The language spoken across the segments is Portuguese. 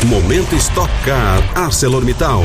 Momento Stock Car ArcelorMittal.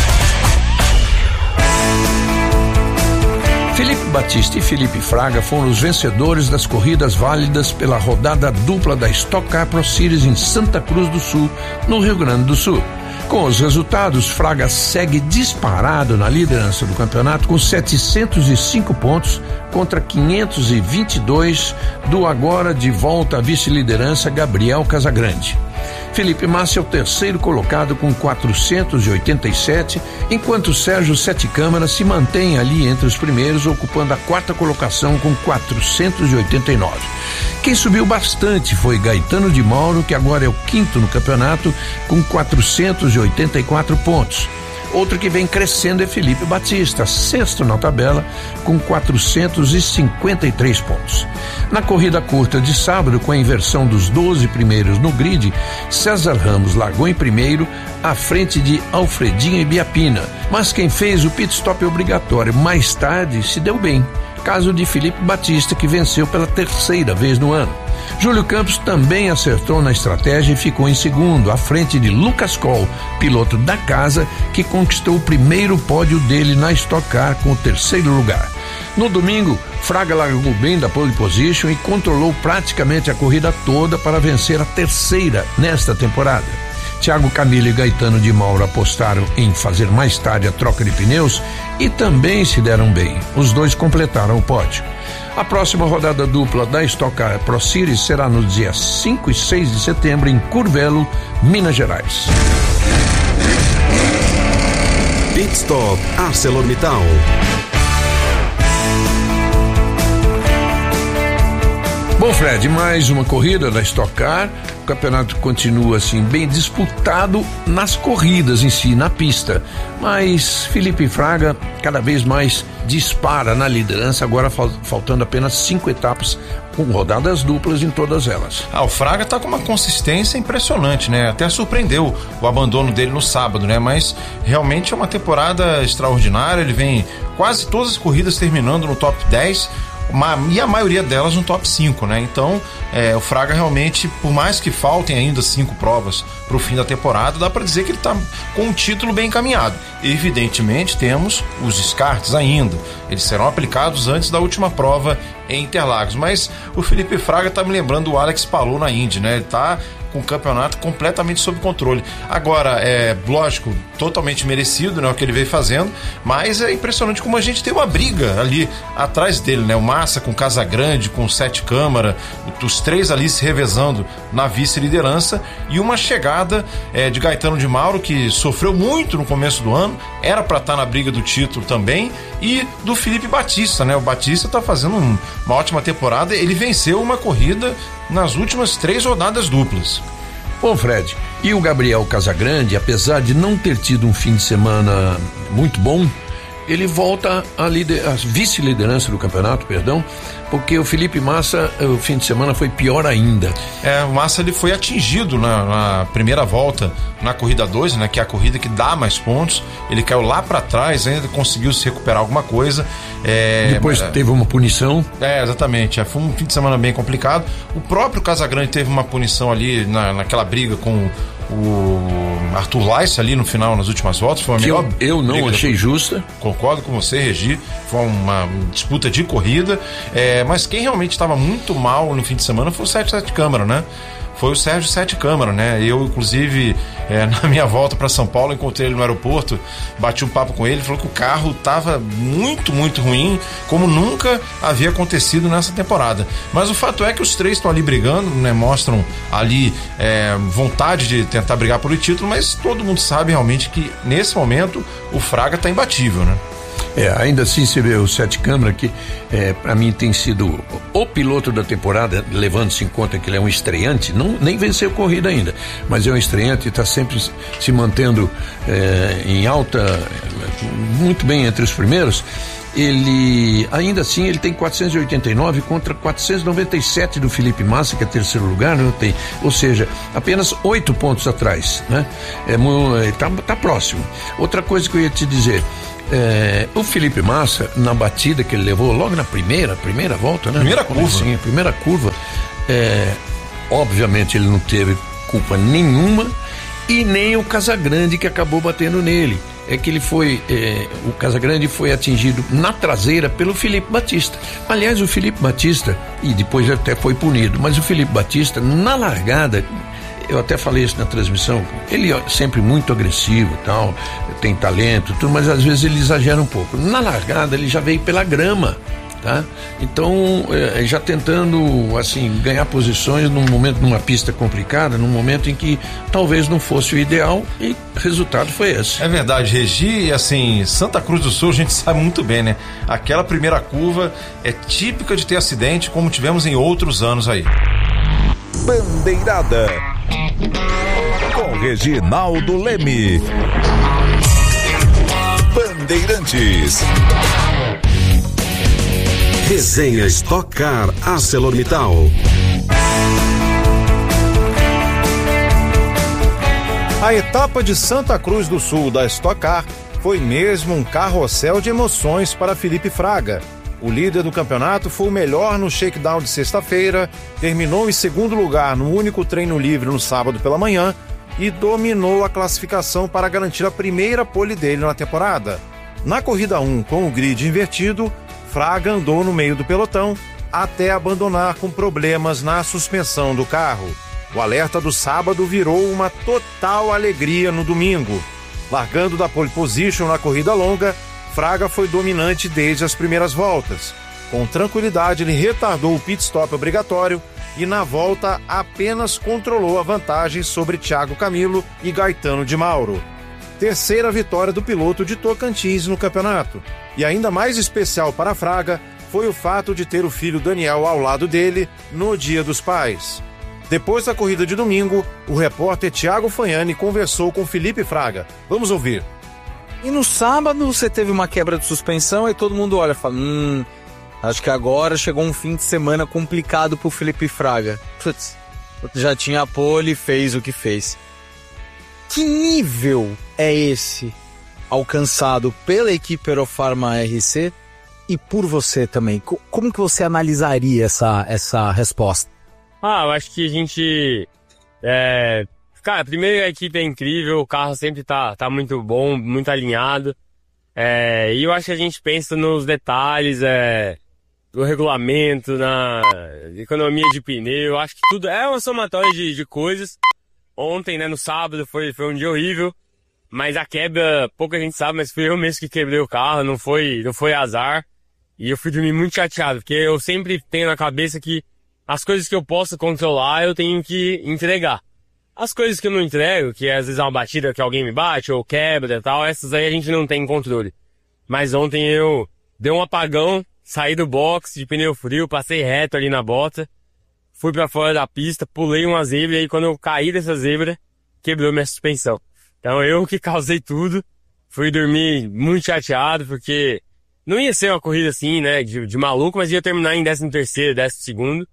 Felipe Batista e Felipe Fraga foram os vencedores das corridas válidas pela rodada dupla da Stock Car Pro Series em Santa Cruz do Sul, no Rio Grande do Sul. Com os resultados, Fraga segue disparado na liderança do campeonato com 705 pontos contra 522 do agora de volta à vice-liderança Gabriel Casagrande. Felipe Massa é o terceiro colocado com 487, enquanto Sérgio Sete Câmara se mantém ali entre os primeiros, ocupando a quarta colocação com 489. Quem subiu bastante foi Gaetano de Mauro, que agora é o quinto no campeonato, com 484 pontos. Outro que vem crescendo é Felipe Batista, sexto na tabela, com 453 pontos. Na corrida curta de sábado, com a inversão dos 12 primeiros no grid, César Ramos largou em primeiro, à frente de Alfredinho e Biapina. Mas quem fez o pit stop obrigatório mais tarde se deu bem. Caso de Felipe Batista, que venceu pela terceira vez no ano. Júlio Campos também acertou na estratégia e ficou em segundo, à frente de Lucas Coll, piloto da casa, que conquistou o primeiro pódio dele na Stock Car com o terceiro lugar. No domingo, Fraga largou bem da pole position e controlou praticamente a corrida toda para vencer a terceira nesta temporada. Thiago Camilo e Gaetano de Mauro apostaram em fazer mais tarde a troca de pneus e também se deram bem. Os dois completaram o pódio. A próxima rodada dupla da Stock Car Pro Series será nos dias 5 e 6 de setembro em Curvelo, Minas Gerais. Pit Stop ArcelorMittal. Bom, Fred, mais uma corrida da Stock Car. O campeonato continua assim bem disputado nas corridas em si, na pista, mas Felipe Fraga cada vez mais dispara na liderança, agora faltando apenas 5 etapas com rodadas duplas em todas elas. O Fraga tá com uma consistência impressionante, né? Até surpreendeu o abandono dele no sábado, né? Mas realmente é uma temporada extraordinária, ele vem quase todas as corridas terminando no top 10, e a maioria delas no top 5, né? Então, o Fraga realmente, por mais que faltem ainda 5 provas para o fim da temporada, dá para dizer que ele está com um título bem encaminhado. Evidentemente, temos os descartes ainda. Eles serão aplicados antes da última prova em Interlagos. Mas o Felipe Fraga está me lembrando do Alex Palou na Indy, né? Ele está com o campeonato completamente sob controle. Agora, lógico, totalmente merecido, né, o que ele veio fazendo, mas é impressionante como a gente tem uma briga ali atrás dele, né? O Massa com Casagrande, com Sete Câmara, os três ali se revezando na vice-liderança, e uma chegada de Gaetano de Mauro, que sofreu muito no começo do ano, era para estar na briga do título também, e do Felipe Batista, né? O Batista está fazendo uma ótima temporada, ele venceu uma corrida nas últimas 3 rodadas duplas. Bom, Fred, e o Gabriel Casagrande, apesar de não ter tido um fim de semana muito bom, ele volta à vice-liderança do campeonato, porque o Felipe Massa, o fim de semana foi pior ainda. O Massa, ele foi atingido na primeira volta na corrida 2, né, que é a corrida que dá mais pontos. Ele caiu lá para trás, ainda conseguiu se recuperar alguma coisa. Depois teve uma punição. Exatamente, foi um fim de semana bem complicado. O próprio Casagrande teve uma punição ali naquela briga com o Arthur Leiss ali no final, nas últimas voltas. Foi uma eu não achei justa. Concordo com você, Regi. Foi uma disputa de corrida, mas quem realmente estava muito mal no fim de semana foi o Sérgio Sete Câmara, né? Foi o Sérgio Sete Câmara, né? Eu, inclusive, na minha volta para São Paulo, encontrei ele no aeroporto, bati um papo com ele, falou que o carro estava muito, muito ruim, como nunca havia acontecido nessa temporada. Mas o fato é que os três estão ali brigando, né? Mostram ali vontade de tentar brigar pelo título, mas todo mundo sabe realmente que, nesse momento, o Fraga está imbatível, né? Ainda assim você vê o Sete Câmara, que para mim tem sido o piloto da temporada, levando-se em conta que ele é um estreante, nem venceu corrida ainda, mas é um estreante e está sempre se mantendo em alta, muito bem entre os primeiros. Ele, ainda assim, ele tem 489 contra 497 do Felipe Massa, que é terceiro lugar, né? Ou seja, apenas 8 pontos atrás, né? Tá próximo. Outra coisa que eu ia te dizer, o Felipe Massa, na batida que ele levou logo na primeira volta, né? Primeira curva, obviamente ele não teve culpa nenhuma, e nem o Casagrande, que acabou batendo nele. É que o Casagrande foi atingido na traseira pelo Felipe Batista. Aliás, o Felipe Batista, e depois até foi punido, mas o Felipe Batista, na largada, eu até falei isso na transmissão, ele é sempre muito agressivo e tal, tem talento, tudo, mas às vezes ele exagera um pouco. Na largada ele já veio pela grama, tá? Então, já tentando, assim, ganhar posições num momento, numa pista complicada, num momento em que talvez não fosse o ideal, e o resultado foi esse. É verdade, Regi, e assim, Santa Cruz do Sul a gente sabe muito bem, né? Aquela primeira curva é típica de ter acidente, como tivemos em outros anos aí. Bandeirada com Reginaldo Leme. Bandeirantes. Resenha Stock Car ArcelorMittal. A etapa de Santa Cruz do Sul da Stock Car foi mesmo um carrossel de emoções para Felipe Fraga. O líder do campeonato foi o melhor no shakedown de sexta-feira, terminou em segundo lugar no único treino livre no sábado pela manhã e dominou a classificação para garantir a primeira pole dele na temporada. Na corrida 1, com o grid invertido, Fraga andou no meio do pelotão até abandonar com problemas na suspensão do carro. O alerta do sábado virou uma total alegria no domingo. Largando da pole position na corrida longa, Fraga foi dominante desde as primeiras voltas. Com tranquilidade, ele retardou o pit stop obrigatório e na volta apenas controlou a vantagem sobre Thiago Camilo e Gaetano de Mauro. Terceira vitória do piloto de Tocantins no campeonato. E ainda mais especial para Fraga foi o fato de ter o filho Daniel ao lado dele no Dia dos Pais. Depois da corrida de domingo, o repórter Thiago Fagnani conversou com Felipe Fraga. Vamos ouvir. E no sábado você teve uma quebra de suspensão e todo mundo olha e fala, acho que agora chegou um fim de semana complicado pro Felipe Fraga. Putz, já tinha a pole, fez o que fez. Que nível é esse alcançado pela equipe Aerofarma RC e por você também? Como que você analisaria essa resposta? Eu acho que a gente... Cara, primeiro a equipe é incrível, o carro sempre tá muito bom, muito alinhado. E eu acho que a gente pensa nos detalhes, do regulamento, na economia de pneu. Eu acho que tudo é uma somatória de coisas. Ontem, né, no sábado, foi um dia horrível. Mas a quebra, pouca gente sabe, mas fui eu mesmo que quebrei o carro, não foi azar. E eu fui dormir muito chateado, porque eu sempre tenho na cabeça que as coisas que eu posso controlar, eu tenho que entregar. As coisas que eu não entrego, que às vezes é uma batida que alguém me bate, ou quebra e tal, essas aí a gente não tem controle. Mas ontem eu dei um apagão, saí do box de pneu frio, passei reto ali na bota, fui pra fora da pista, pulei uma zebra e aí quando eu caí dessa zebra, quebrou minha suspensão. Então eu que causei tudo, fui dormir muito chateado, porque não ia ser uma corrida assim, né, de maluco, mas ia terminar em 13º, 12º,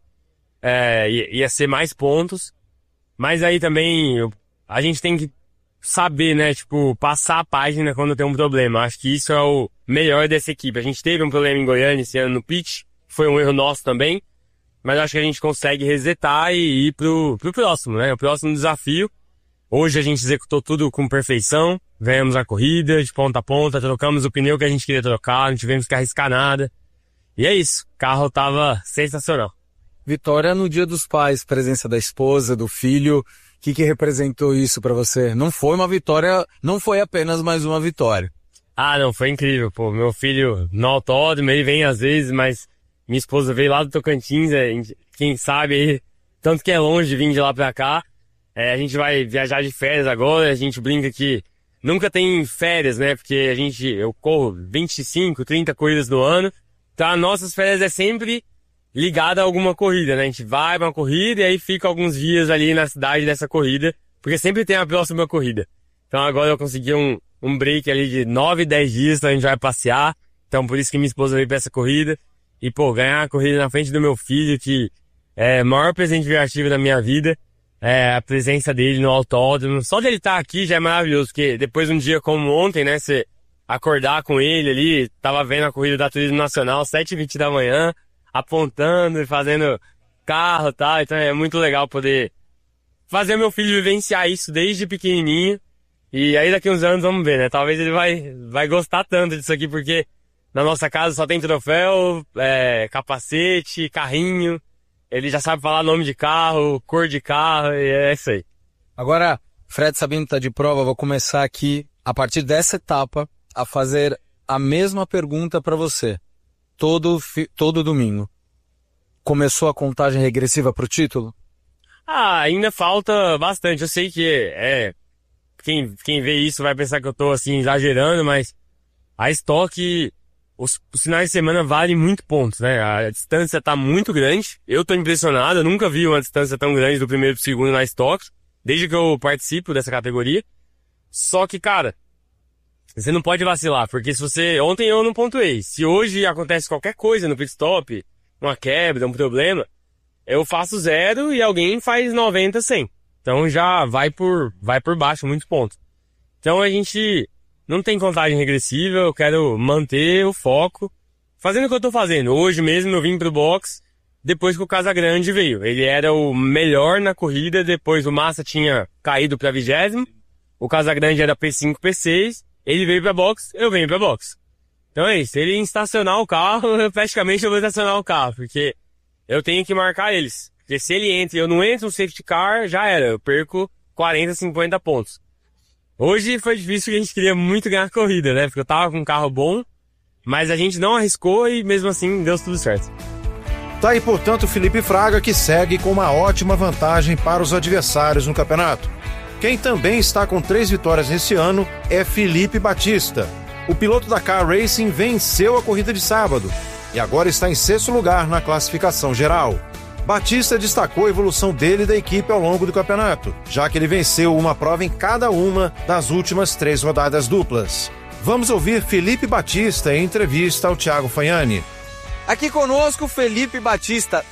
ia ser mais pontos. Mas aí também a gente tem que saber, né, tipo, passar a página quando tem um problema. Acho que isso é o melhor dessa equipe. A gente teve um problema em Goiânia esse ano no pit, foi um erro nosso também, mas acho que a gente consegue resetar e ir pro próximo, né, o próximo desafio. Hoje a gente executou tudo com perfeição, ganhamos a corrida de ponta a ponta, trocamos o pneu que a gente queria trocar, não tivemos que arriscar nada. E é isso, o carro tava sensacional. Vitória no Dia dos Pais, presença da esposa, do filho, o que representou isso pra você? Não foi uma vitória, não foi apenas mais uma vitória. Não, foi incrível, pô, meu filho no autódromo, ele vem às vezes, mas minha esposa veio lá do Tocantins, quem sabe aí, tanto que é longe vir de lá pra cá, a gente vai viajar de férias agora, a gente brinca que nunca tem férias, né, porque eu corro 25, 30 corridas no ano, então nossas férias é sempre ligada a alguma corrida, né? A gente vai pra uma corrida e aí fica alguns dias ali na cidade dessa corrida, porque sempre tem a próxima corrida. Então agora eu consegui um break ali de 9, 10 dias, então a gente vai passear. Então por isso que minha esposa veio pra essa corrida. E pô, ganhar a corrida na frente do meu filho, que é o maior presente divertido da minha vida, a presença dele no autódromo. Só dele estar aqui já é maravilhoso, porque depois de um dia como ontem, né? Você acordar com ele ali, tava vendo a corrida da Turismo Nacional, 7h20 da manhã, apontando e fazendo carro e tal, então é muito legal poder fazer meu filho vivenciar isso desde pequenininho. E aí daqui uns anos vamos ver, né? Talvez ele vai gostar tanto disso aqui, porque na nossa casa só tem troféu, capacete, carrinho. Ele já sabe falar nome de carro, cor de carro, e é isso aí. Agora, Fred Sabino tá de prova, vou começar aqui, a partir dessa etapa, a fazer a mesma pergunta para você. Todo domingo. Começou a contagem regressiva pro título? Ainda falta bastante. Eu sei que quem vê isso vai pensar que eu tô assim exagerando, mas a Stock, os finais de semana valem muito pontos, né? A distância tá muito grande. Eu tô impressionado, eu nunca vi uma distância tão grande do primeiro pro segundo na Stock, desde que eu participo dessa categoria. Só que, cara, você não pode vacilar, porque ontem eu não pontuei. Se hoje acontece qualquer coisa no pit stop, uma quebra, um problema, eu faço 0 e alguém faz 90, 100. Então já vai por baixo muitos pontos. Então a gente não tem contagem regressiva, eu quero manter o foco, fazendo o que eu tô fazendo. Hoje mesmo eu vim pro box, depois que o Casagrande veio. Ele era o melhor na corrida, depois o Massa tinha caído pra 20º, o Casagrande era P5, P6, ele veio pra box, eu venho pra box. Então é isso, ele estacionar o carro, praticamente eu vou estacionar o carro, porque eu tenho que marcar eles. Porque se ele entra e eu não entro no safety car, já era, eu perco 40, 50 pontos. Hoje foi difícil, porque a gente queria muito ganhar a corrida, né? Porque eu tava com um carro bom, mas a gente não arriscou e mesmo assim deu tudo certo. Tá aí, portanto, o Felipe Fraga, que segue com uma ótima vantagem para os adversários no campeonato. Quem também está com 3 vitórias nesse ano é Felipe Batista. O piloto da Car Racing venceu a corrida de sábado e agora está em 6º lugar na classificação geral. Batista destacou a evolução dele e da equipe ao longo do campeonato, já que ele venceu uma prova em cada uma das últimas 3 rodadas duplas. Vamos ouvir Felipe Batista em entrevista ao Thiago Fagnani. Aqui conosco, Felipe Batista,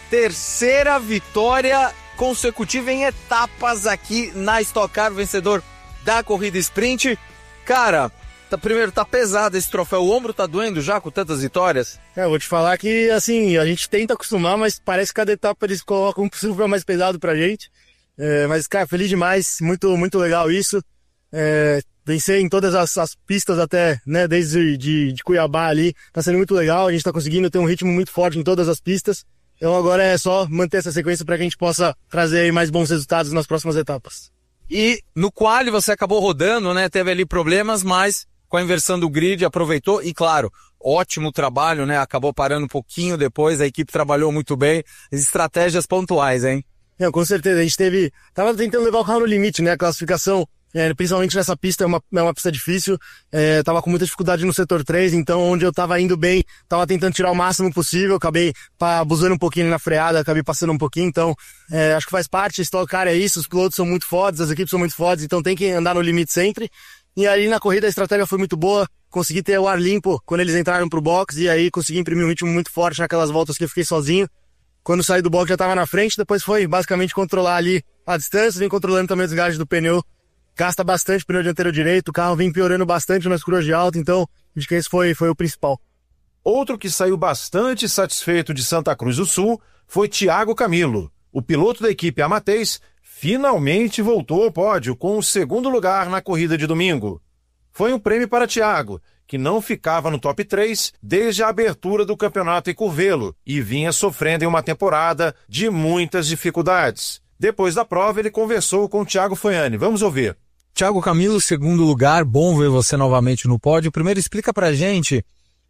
3ª vitória consecutiva em etapas aqui na Stock Car, vencedor da corrida sprint. Cara, primeiro, tá pesado esse troféu, o ombro tá doendo já com tantas vitórias? Eu vou te falar que, assim, a gente tenta acostumar, mas parece que cada etapa eles colocam um troféu mais pesado pra gente. Mas, cara, feliz demais, muito, muito legal isso. Vencer em todas as pistas até, né, desde de Cuiabá ali, tá sendo muito legal, a gente tá conseguindo ter um ritmo muito forte em todas as pistas. Então agora é só manter essa sequência para que a gente possa trazer aí mais bons resultados nas próximas etapas. E no quali você acabou rodando, né, teve ali problemas, mas com a inversão do grid aproveitou e, claro, ótimo trabalho, né, acabou parando um pouquinho depois, a equipe trabalhou muito bem, estratégias pontuais, hein? Com certeza, a gente tava tentando levar o carro no limite, né, a classificação, principalmente nessa pista, é uma pista difícil, tava com muita dificuldade no setor 3, então onde eu tava indo bem, tava tentando tirar o máximo possível, acabei abusando um pouquinho na freada, acabei passando um pouquinho, então acho que faz parte, Stock Car é isso, os pilotos são muito fodas, as equipes são muito fodas, então tem que andar no limite sempre. E aí na corrida a estratégia foi muito boa, consegui ter o ar limpo quando eles entraram pro box e aí consegui imprimir um ritmo muito forte naquelas voltas que eu fiquei sozinho. Quando saí do box já tava na frente, depois foi basicamente controlar ali a distância, vim controlando também o desgaste do pneu. Gasta bastante o pneu dianteiro direito, o carro vem piorando bastante nas curvas de alta, então acho que esse foi o principal. Outro que saiu bastante satisfeito de Santa Cruz do Sul foi Thiago Camilo. O piloto da equipe Amateis finalmente voltou ao pódio com o 2º lugar na corrida de domingo. Foi um prêmio para Thiago, que não ficava no top 3 desde a abertura do campeonato em Curvelo e vinha sofrendo em uma temporada de muitas dificuldades. Depois da prova, ele conversou com o Thiago Fagnani. Vamos ouvir. Thiago Camilo, 2º lugar, bom ver você novamente no pódio. Primeiro, explica pra gente,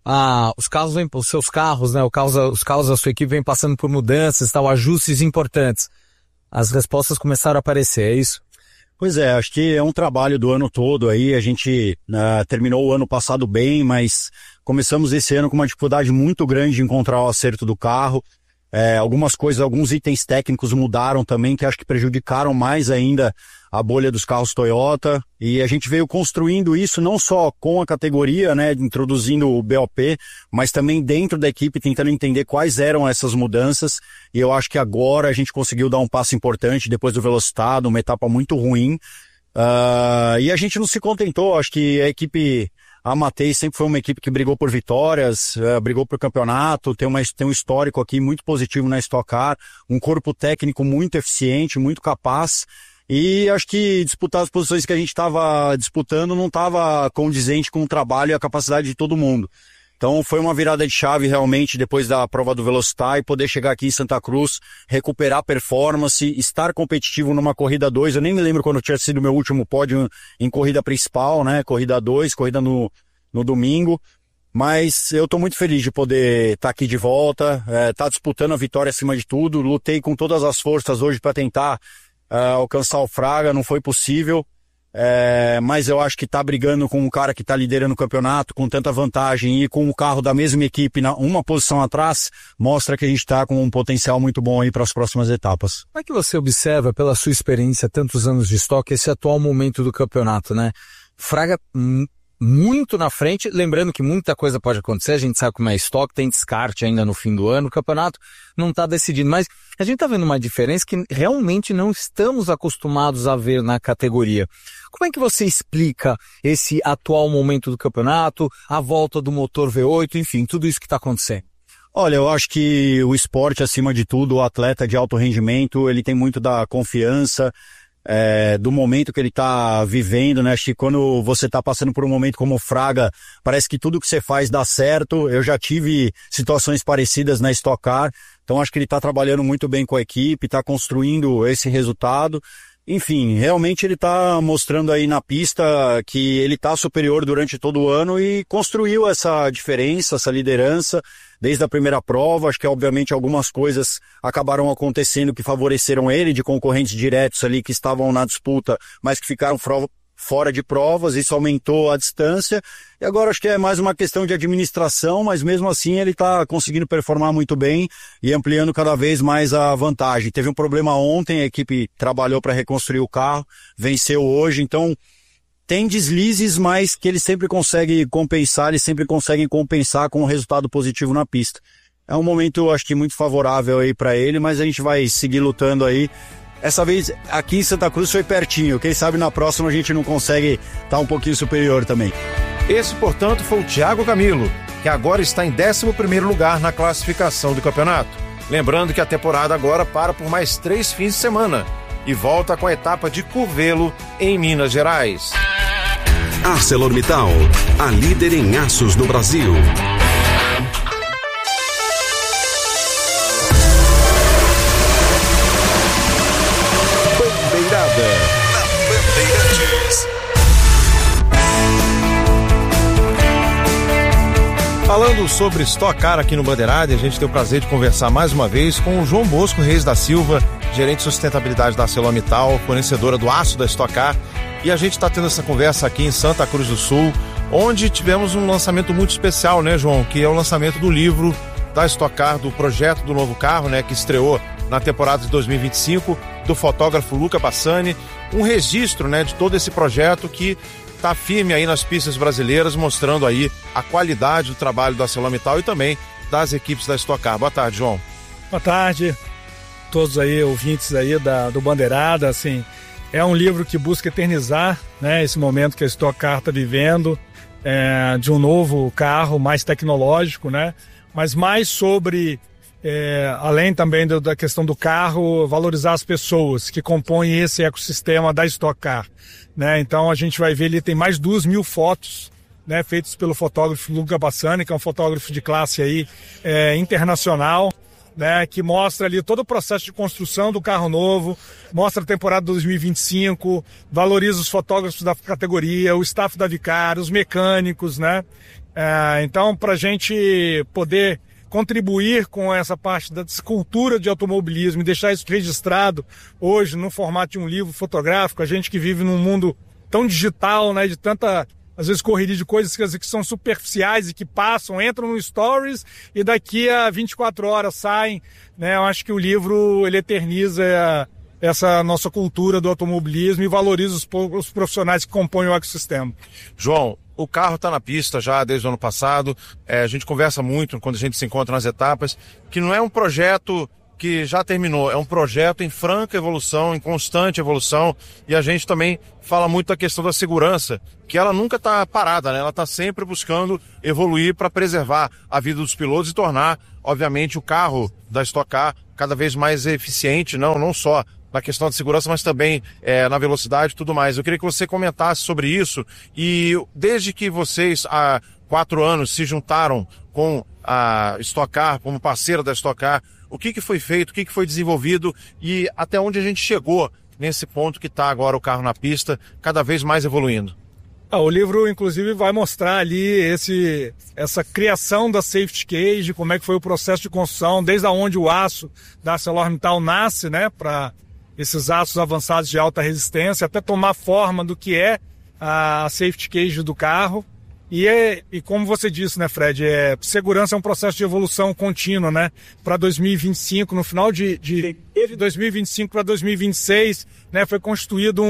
os seus carros, né? Os carros da sua equipe vêm passando por mudanças, ajustes importantes. As respostas começaram a aparecer, é isso? Pois é, acho que é um trabalho do ano todo aí, a gente terminou o ano passado bem, mas começamos esse ano com uma dificuldade muito grande de encontrar o acerto do carro. Algumas coisas, alguns itens técnicos mudaram também, que acho que prejudicaram mais ainda a bolha dos carros Toyota, e a gente veio construindo isso não só com a categoria, né, introduzindo o BOP, mas também dentro da equipe, tentando entender quais eram essas mudanças, e eu acho que agora a gente conseguiu dar um passo importante depois do Velocitado, uma etapa muito ruim, e a gente não se contentou, acho que a equipe Amateis sempre foi uma equipe que brigou por vitórias, brigou por campeonato, tem um histórico aqui muito positivo na Stock Car, um corpo técnico muito eficiente, muito capaz, E acho que disputar as posições que a gente estava disputando não estava condizente com o trabalho e a capacidade de todo mundo. Então foi uma virada de chave realmente depois da prova do Velocitar e poder chegar aqui em Santa Cruz, recuperar performance, estar competitivo numa corrida 2. Eu nem me lembro quando tinha sido o meu último pódio em corrida principal, né? Corrida 2, corrida no domingo. Mas eu tô muito feliz de poder estar aqui de volta, tá disputando a vitória acima de tudo. Lutei com todas as forças hoje para tentar alcançar o Fraga, não foi possível. Mas eu acho que tá brigando com um cara que tá liderando o campeonato com tanta vantagem e com o carro da mesma equipe uma posição atrás, mostra que a gente tá com um potencial muito bom aí para as próximas etapas. Como é que você observa, pela sua experiência, tantos anos de estoque, esse atual momento do campeonato, né? Fraga muito na frente, lembrando que muita coisa pode acontecer, a gente sabe como é estoque, tem descarte ainda no fim do ano, o campeonato não está decidido, mas a gente está vendo uma diferença que realmente não estamos acostumados a ver na categoria. Como é que você explica esse atual momento do campeonato, a volta do motor V8, enfim, tudo isso que está acontecendo? Olha, eu acho que o esporte, acima de tudo, o atleta de alto rendimento, ele tem muito da confiança, do momento que ele tá vivendo, né? Acho que quando você tá passando por um momento como o Fraga, parece que tudo que você faz dá certo. Eu já tive situações parecidas na Stock Car, então acho que ele tá trabalhando muito bem com a equipe, tá construindo esse resultado. Enfim, realmente ele tá mostrando aí na pista que ele tá superior durante todo o ano e construiu essa diferença, essa liderança desde a primeira prova. Acho que obviamente algumas coisas acabaram acontecendo que favoreceram ele, de concorrentes diretos ali que estavam na disputa, mas que ficaram fora de provas, isso aumentou a distância, e agora acho que é mais uma questão de administração, mas mesmo assim ele está conseguindo performar muito bem e ampliando cada vez mais a vantagem. Teve um problema ontem, a equipe trabalhou para reconstruir o carro, venceu hoje, então tem deslizes, mas que ele sempre consegue compensar, eles sempre conseguem compensar com um resultado positivo na pista. É um momento, acho que muito favorável aí para ele, mas a gente vai seguir lutando aí. Essa vez aqui em Santa Cruz foi pertinho, quem sabe na próxima a gente não consegue estar um pouquinho superior também. Esse, portanto, foi o Thiago Camilo, que agora está em 11º lugar na classificação do campeonato. Lembrando que a temporada agora para por mais 3 fins de semana e volta com a etapa de Curvelo, em Minas Gerais. ArcelorMittal, a líder em aços no Brasil. Falando sobre Stock Car aqui no Bandeirada, a gente tem o prazer de conversar mais uma vez com o João Bosco Reis da Silva, gerente de sustentabilidade da ArcelorMittal, fornecedora do aço da Stock Car. E a gente está tendo essa conversa aqui em Santa Cruz do Sul, onde tivemos um lançamento muito especial, né, João? Que é o lançamento do livro da Stock Car, do projeto do novo carro, né, que estreou na temporada de 2025, do fotógrafo Luca Bassani. Um registro, né, de todo esse projeto que está firme aí nas pistas brasileiras, mostrando aí a qualidade do trabalho da ArcelorMittal e também das equipes da Stock Car. Boa tarde, João. Boa tarde, todos aí ouvintes aí do Bandeirada. Assim, é um livro que busca eternizar, né, esse momento que a Stock Car está vivendo, de um novo carro mais tecnológico, né, mas mais sobre, além também da questão do carro, valorizar as pessoas que compõem esse ecossistema da Stock Car, né? Então a gente vai ver, ele tem mais de 2.000 fotos, né, feitas pelo fotógrafo Luca Bassani, que é um fotógrafo de classe aí, internacional, né, que mostra ali todo o processo de construção do carro novo, mostra a temporada 2025, valoriza os fotógrafos da categoria, o staff da Vicar, os mecânicos, né? Então, para a gente poder contribuir com essa parte da cultura de automobilismo e deixar isso registrado hoje no formato de um livro fotográfico, a gente que vive num mundo tão digital, né, de tanta, às vezes, correria de coisas que são superficiais e que passam, entram no Stories e daqui a 24 horas saem, né? Eu acho que o livro, ele eterniza essa nossa cultura do automobilismo e valoriza os profissionais que compõem o ecossistema. João, o carro está na pista já desde o ano passado, a gente conversa muito quando a gente se encontra nas etapas, que não é um projeto que já terminou, é um projeto em franca evolução, em constante evolução, e a gente também fala muito da questão da segurança, que ela nunca está parada, né? Ela está sempre buscando evoluir para preservar a vida dos pilotos e tornar, obviamente, o carro da Stock Car cada vez mais eficiente, não só na questão de segurança, mas também na velocidade e tudo mais. Eu queria que você comentasse sobre isso e desde que vocês há 4 anos se juntaram com a Stock Car, como parceira da Stock Car, o que foi feito, o que foi desenvolvido e até onde a gente chegou nesse ponto que está agora o carro na pista, cada vez mais evoluindo. O livro, inclusive, vai mostrar ali essa criação da safety cage, como é que foi o processo de construção, desde onde o aço da ArcelorMittal nasce, né, para esses aços avançados de alta resistência, até tomar forma do que é a safety cage do carro. E como você disse, né, Fred, segurança é um processo de evolução contínua, né, para 2025, no final de 2025 para 2026, né, foi constituído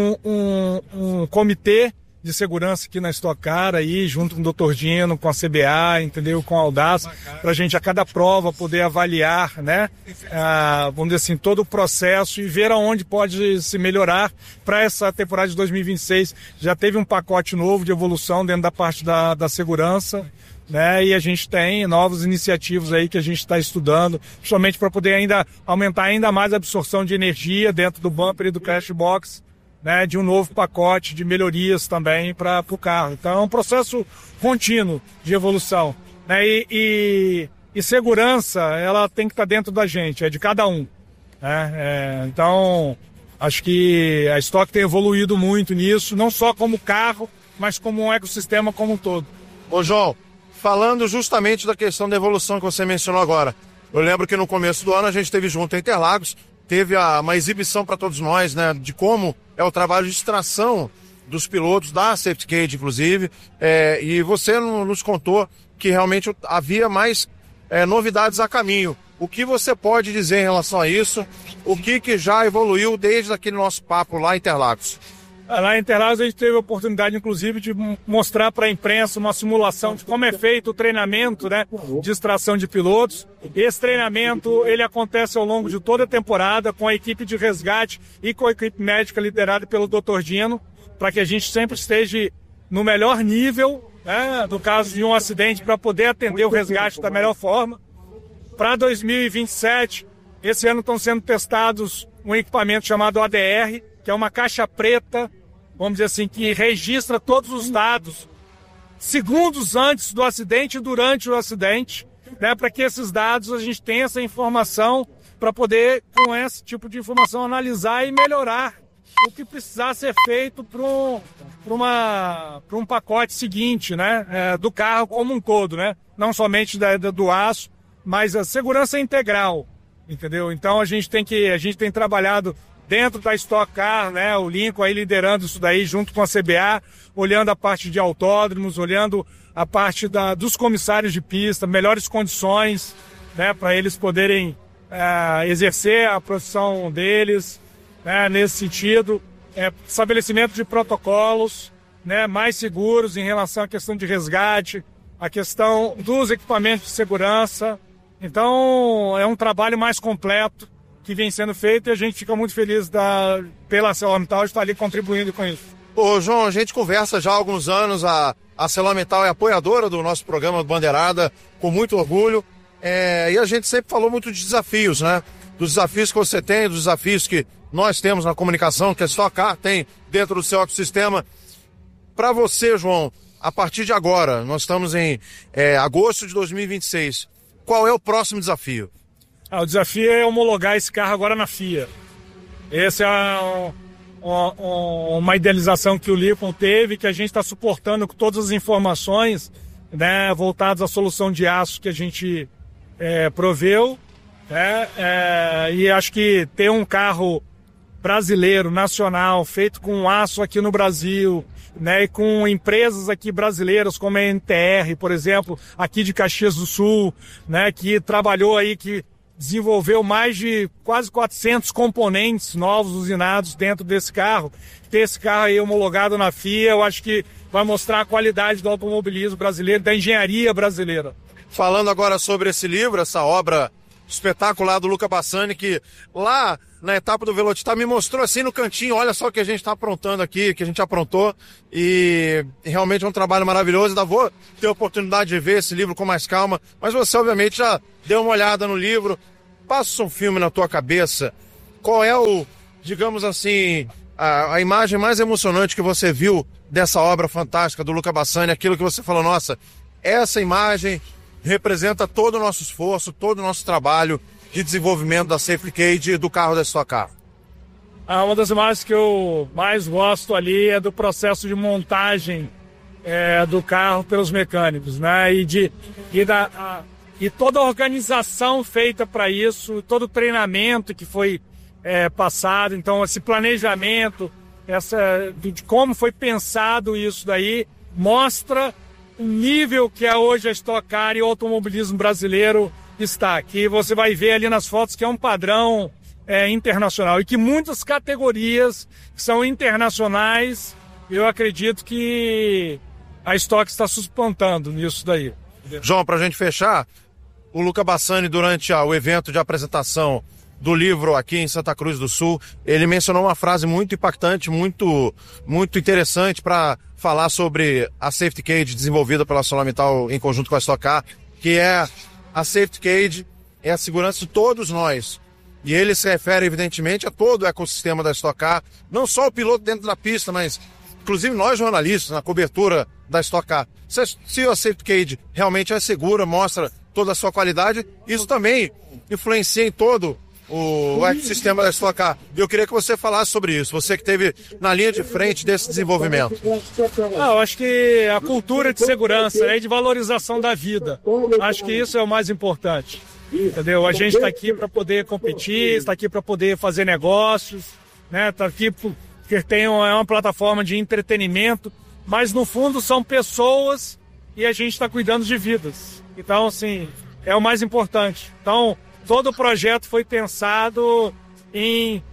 um comitê de segurança aqui na Stock Car, aí, junto com o Dr. Dino, com a CBA, entendeu? Com a Audaz, para a gente a cada prova poder avaliar, né? Vamos dizer assim, todo o processo e ver aonde pode se melhorar para essa temporada de 2026. Já teve um pacote novo de evolução dentro da parte da segurança, né? E a gente tem novas iniciativas aí que a gente está estudando, principalmente para poder ainda aumentar ainda mais a absorção de energia dentro do bumper e do crash box, né, de um novo pacote de melhorias também para o carro. Então é um processo contínuo de evolução, né? E segurança, ela tem que estar dentro da gente, é de cada um, né? Então acho que a Stock tem evoluído muito nisso, não só como carro, mas como um ecossistema como um todo. Ô João, falando justamente da questão da evolução que você mencionou agora, eu lembro que no começo do ano a gente esteve junto em Interlagos, teve uma exibição para todos nós, né, de como é o trabalho de extração dos pilotos, da safety cage, inclusive, e você nos contou que realmente havia mais novidades a caminho. O que você pode dizer em relação a isso? O que já evoluiu desde aquele nosso papo lá em Interlagos? Lá em Interlagos a gente teve a oportunidade, inclusive, de mostrar para a imprensa uma simulação de como é feito o treinamento, né, de extração de pilotos. Esse treinamento ele acontece ao longo de toda a temporada com a equipe de resgate e com a equipe médica liderada pelo Dr. Dino, para que a gente sempre esteja no melhor nível, né, no caso de um acidente, para poder atender o resgate da melhor forma. Para 2027, esse ano estão sendo testados um equipamento chamado ADR, que é uma caixa preta, vamos dizer assim, que registra todos os dados segundos antes do acidente e durante o acidente, né, para que esses dados a gente tenha essa informação para poder, com esse tipo de informação, analisar e melhorar o que precisar ser feito para um pacote seguinte, né, do carro como um todo, né, não somente do aço, mas a segurança integral, entendeu? Então a gente tem trabalhado dentro da Stock Car, né, o Lincoln aí liderando isso daí junto com a CBA, olhando a parte de autódromos, olhando a parte dos comissários de pista, melhores condições, né, para eles poderem exercer a profissão deles, né, nesse sentido, estabelecimento de protocolos, né, mais seguros em relação à questão de resgate, a questão dos equipamentos de segurança. Então é um trabalho mais completo que vem sendo feito e a gente fica muito feliz pela ArcelorMittal estar ali contribuindo com isso. Ô João, a gente conversa já há alguns anos, a ArcelorMittal é apoiadora do nosso programa do Bandeirada, com muito orgulho, e a gente sempre falou muito de desafios, né? Dos desafios que você tem, dos desafios que nós temos na comunicação, que a Stock Car tem dentro do seu ecossistema. Para você, João, a partir de agora, nós estamos em agosto de 2026, qual é o próximo desafio? O desafio é homologar esse carro agora na FIA. Essa é uma idealização que o Lincoln teve, que a gente está suportando com todas as informações, né, voltadas à solução de aço que a gente proveu. E acho que ter um carro brasileiro, nacional, feito com aço aqui no Brasil, né, e com empresas aqui brasileiras como a NTR, por exemplo, aqui de Caxias do Sul, né, que trabalhou aí, que desenvolveu mais de quase 400 componentes novos usinados dentro desse carro. Ter esse carro aí homologado na FIA, eu acho que vai mostrar a qualidade do automobilismo brasileiro, da engenharia brasileira. Falando agora sobre esse livro, essa obra espetacular do Luca Bassani, que lá na etapa do Velocitar me mostrou assim no cantinho, olha só o que a gente está aprontando aqui, que a gente aprontou, e realmente é um trabalho maravilhoso. Ainda vou ter a oportunidade de ver esse livro com mais calma, mas você obviamente já deu uma olhada no livro. Passa um filme na tua cabeça, qual é o digamos assim, a imagem mais emocionante que você viu dessa obra fantástica do Luca Bassani, aquilo que você falou, nossa, essa imagem representa todo o nosso esforço, todo o nosso trabalho de desenvolvimento da Safety Cage e do carro da Stock Car? Uma das imagens que eu mais gosto ali é do processo de montagem do carro pelos mecânicos, né? E toda a organização feita para isso, todo o treinamento que foi passado, então esse planejamento, de como foi pensado isso daí, mostra o nível que é hoje a Stock Car e o automobilismo brasileiro está. Que você vai ver ali nas fotos que é um padrão internacional e que muitas categorias que são internacionais, eu acredito que a Stock está suplantando nisso daí. João, para a gente fechar, o Luca Bassani, durante o evento de apresentação do livro aqui em Santa Cruz do Sul, ele mencionou uma frase muito impactante, muito interessante para falar sobre a Safety Cage desenvolvida pela ArcelorMittal em conjunto com a Stock Car, que é a Safety Cage é a segurança de todos nós. E ele se refere, evidentemente, a todo o ecossistema da Stock Car, não só o piloto dentro da pista, mas inclusive nós jornalistas, na cobertura da Stock Car. Se a Safety Cage realmente é segura, mostra toda a sua qualidade, isso também influencia em todo o ecossistema da Stock Car. Eu queria que você falasse sobre isso, você que esteve na linha de frente desse desenvolvimento. Eu acho que a cultura de segurança e de valorização da vida, acho que isso é o mais importante. Entendeu? A gente está aqui para poder competir, está aqui para poder fazer negócios, né? Está aqui porque tem uma plataforma de entretenimento, mas no fundo são pessoas e a gente está cuidando de vidas. Então, assim, é o mais importante. Então, todo o projeto foi pensado em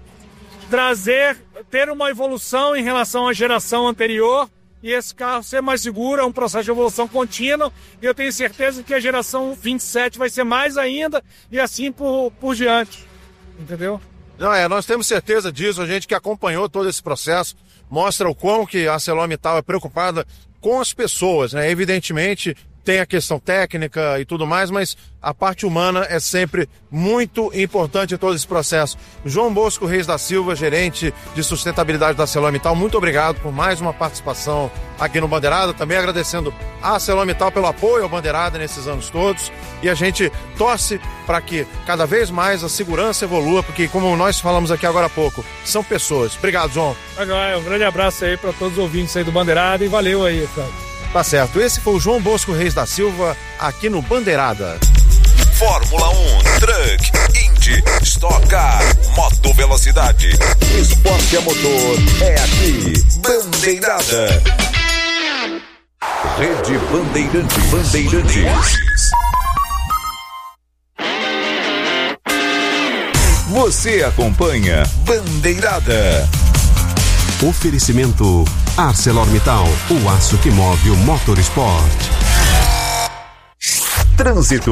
ter uma evolução em relação à geração anterior e esse carro ser mais seguro, é um processo de evolução contínua, e eu tenho certeza que a geração 27 vai ser mais ainda, e assim por diante, entendeu? Não, nós temos certeza disso, a gente que acompanhou todo esse processo, mostra o quão que a ArcelorMittal é preocupada com as pessoas, né? Evidentemente, tem a questão técnica e tudo mais, mas a parte humana é sempre muito importante em todo esse processo. João Bosco Reis da Silva, gerente de sustentabilidade da ArcelorMittal, muito obrigado por mais uma participação aqui no Bandeirada, também agradecendo a ArcelorMittal pelo apoio ao Bandeirada nesses anos todos, e a gente torce para que cada vez mais a segurança evolua, porque como nós falamos aqui agora há pouco, são pessoas. Obrigado, João. Um grande abraço aí para todos os ouvintes aí do Bandeirada e valeu aí, cara. Tá certo, esse foi o João Bosco Reis da Silva, aqui no Bandeirada. Fórmula 1, Truck, Indy, Stock Car, Moto Velocidade, esporte a motor, é aqui, Bandeirada. Rede Bandeirantes. Você acompanha Bandeirada. Oferecimento ArcelorMittal, o aço que move o motorsport. Trânsito.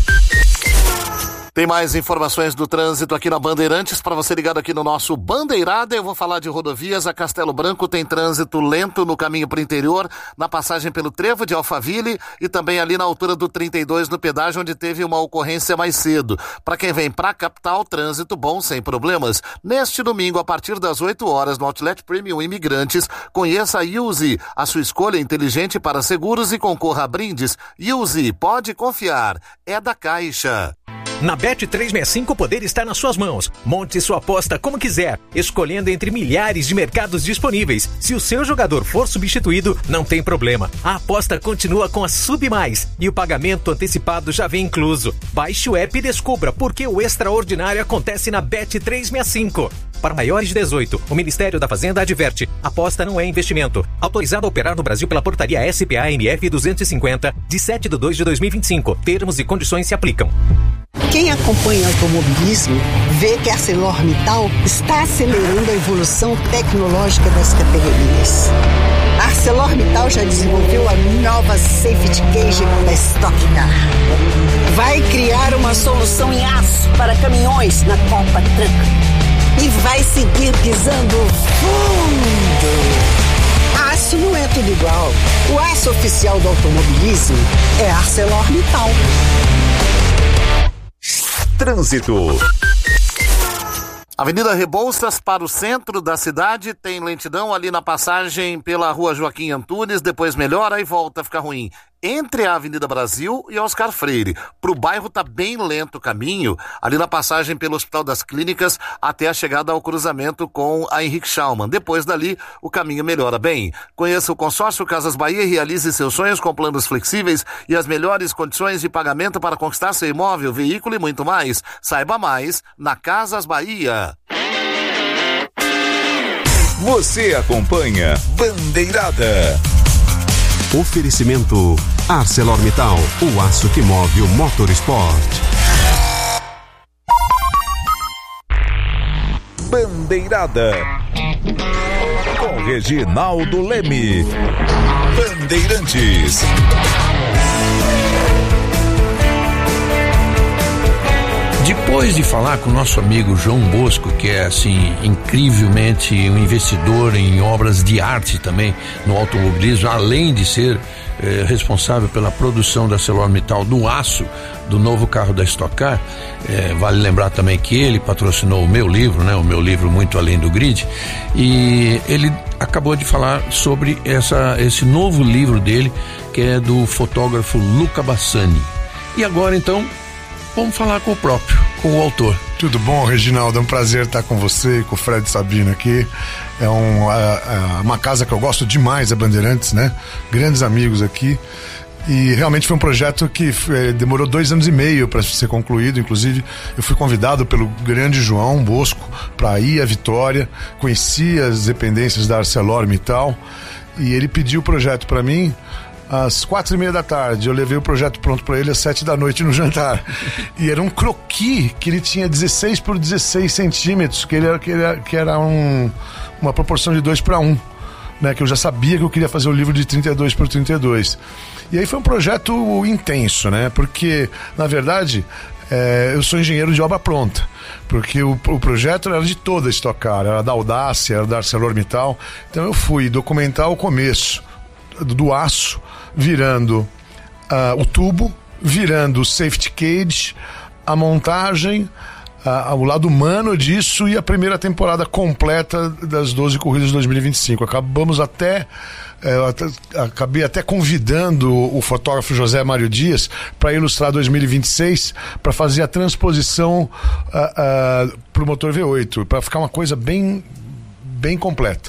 Tem mais informações do trânsito aqui na Bandeirantes para você ligado aqui no nosso Bandeirada. Eu vou falar de rodovias. A Castelo Branco tem trânsito lento no caminho para o interior, na passagem pelo trevo de Alphaville e também ali na altura do 32 no pedágio, onde teve uma ocorrência mais cedo. Para quem vem para a capital, trânsito bom, sem problemas. Neste domingo, a partir das 8 horas, no Outlet Premium Imigrantes, conheça a Yuzi, a sua escolha inteligente para seguros, e concorra a brindes. Yuzi, pode confiar, é da Caixa. Na Bet365 o poder está nas suas mãos. Monte sua aposta como quiser, escolhendo entre milhares de mercados disponíveis. Se o seu jogador for substituído, não tem problema. A aposta continua com a Sub Mais e o pagamento antecipado já vem incluso. Baixe o app e descubra por que o extraordinário acontece na Bet365. Para maiores de 18, o Ministério da Fazenda adverte: aposta não é investimento. Autorizado a operar no Brasil pela portaria SPA-MF 250, de 7/2/2025. Termos e condições se aplicam. Quem acompanha o automobilismo vê que a ArcelorMittal está acelerando a evolução tecnológica das categorias. A ArcelorMittal já desenvolveu a nova Safety Cage da Stock Car. Vai criar uma solução em aço para caminhões na Copa Truck. E vai seguir pisando fundo. Aço não é tudo igual. O aço oficial do automobilismo é ArcelorMittal. Trânsito. Avenida Rebouças para o centro da cidade, tem lentidão ali na passagem pela Rua Joaquim Antunes, depois melhora e volta a ficar ruim. Entre a Avenida Brasil e Oscar Freire. Pro bairro tá bem lento o caminho, ali na passagem pelo Hospital das Clínicas até a chegada ao cruzamento com a Henrique Schaumann. Depois dali, o caminho melhora bem. Conheça o consórcio Casas Bahia e realize seus sonhos com planos flexíveis e as melhores condições de pagamento para conquistar seu imóvel, veículo e muito mais. Saiba mais na Casas Bahia. Você acompanha Bandeirada. Oferecimento ArcelorMittal, o aço que move o motorsport. Bandeirada. Com Reginaldo Leme. Bandeirantes. Depois de falar com o nosso amigo João Bosco, que é assim incrivelmente um investidor em obras de arte também no automobilismo, além de ser responsável pela produção da ArcelorMittal do aço do novo carro da Stock Car, vale lembrar também que ele patrocinou o meu livro, né? O meu livro Muito Além do Grid, e ele acabou de falar sobre esse novo livro dele, que é do fotógrafo Luca Bassani. E agora então vamos falar com o autor. Tudo bom, Reginaldo? É um prazer estar com você e com o Fred Sabino aqui. É uma casa que eu gosto demais, a Bandeirantes, né? Grandes amigos aqui. E realmente foi um projeto que demorou 2 anos e meio para ser concluído. Inclusive, eu fui convidado pelo grande João Bosco para ir à Vitória, conheci as dependências da ArcelorMittal e ele pediu o projeto para mim às 4:30 da tarde. Eu levei o projeto pronto para ele às 7 da noite no jantar. E era um croquis que ele tinha 16 por 16 centímetros, que era uma proporção de 2:1, né? Que eu já sabia que eu queria fazer o livro de 32 por 32. E aí foi um projeto intenso, né? Porque, na verdade, eu sou engenheiro de obra pronta. Porque o projeto era de toda a Stock Car, era da Audácia, era da ArcelorMittal. Então eu fui documentar o começo do aço, virando o tubo, virando o safety cage, a montagem, o lado humano disso e a primeira temporada completa das 12 corridas de 2025. Acabei até convidando o fotógrafo José Mário Dias para ilustrar 2026, para fazer a transposição para o motor V8, para ficar uma coisa bem, bem completa.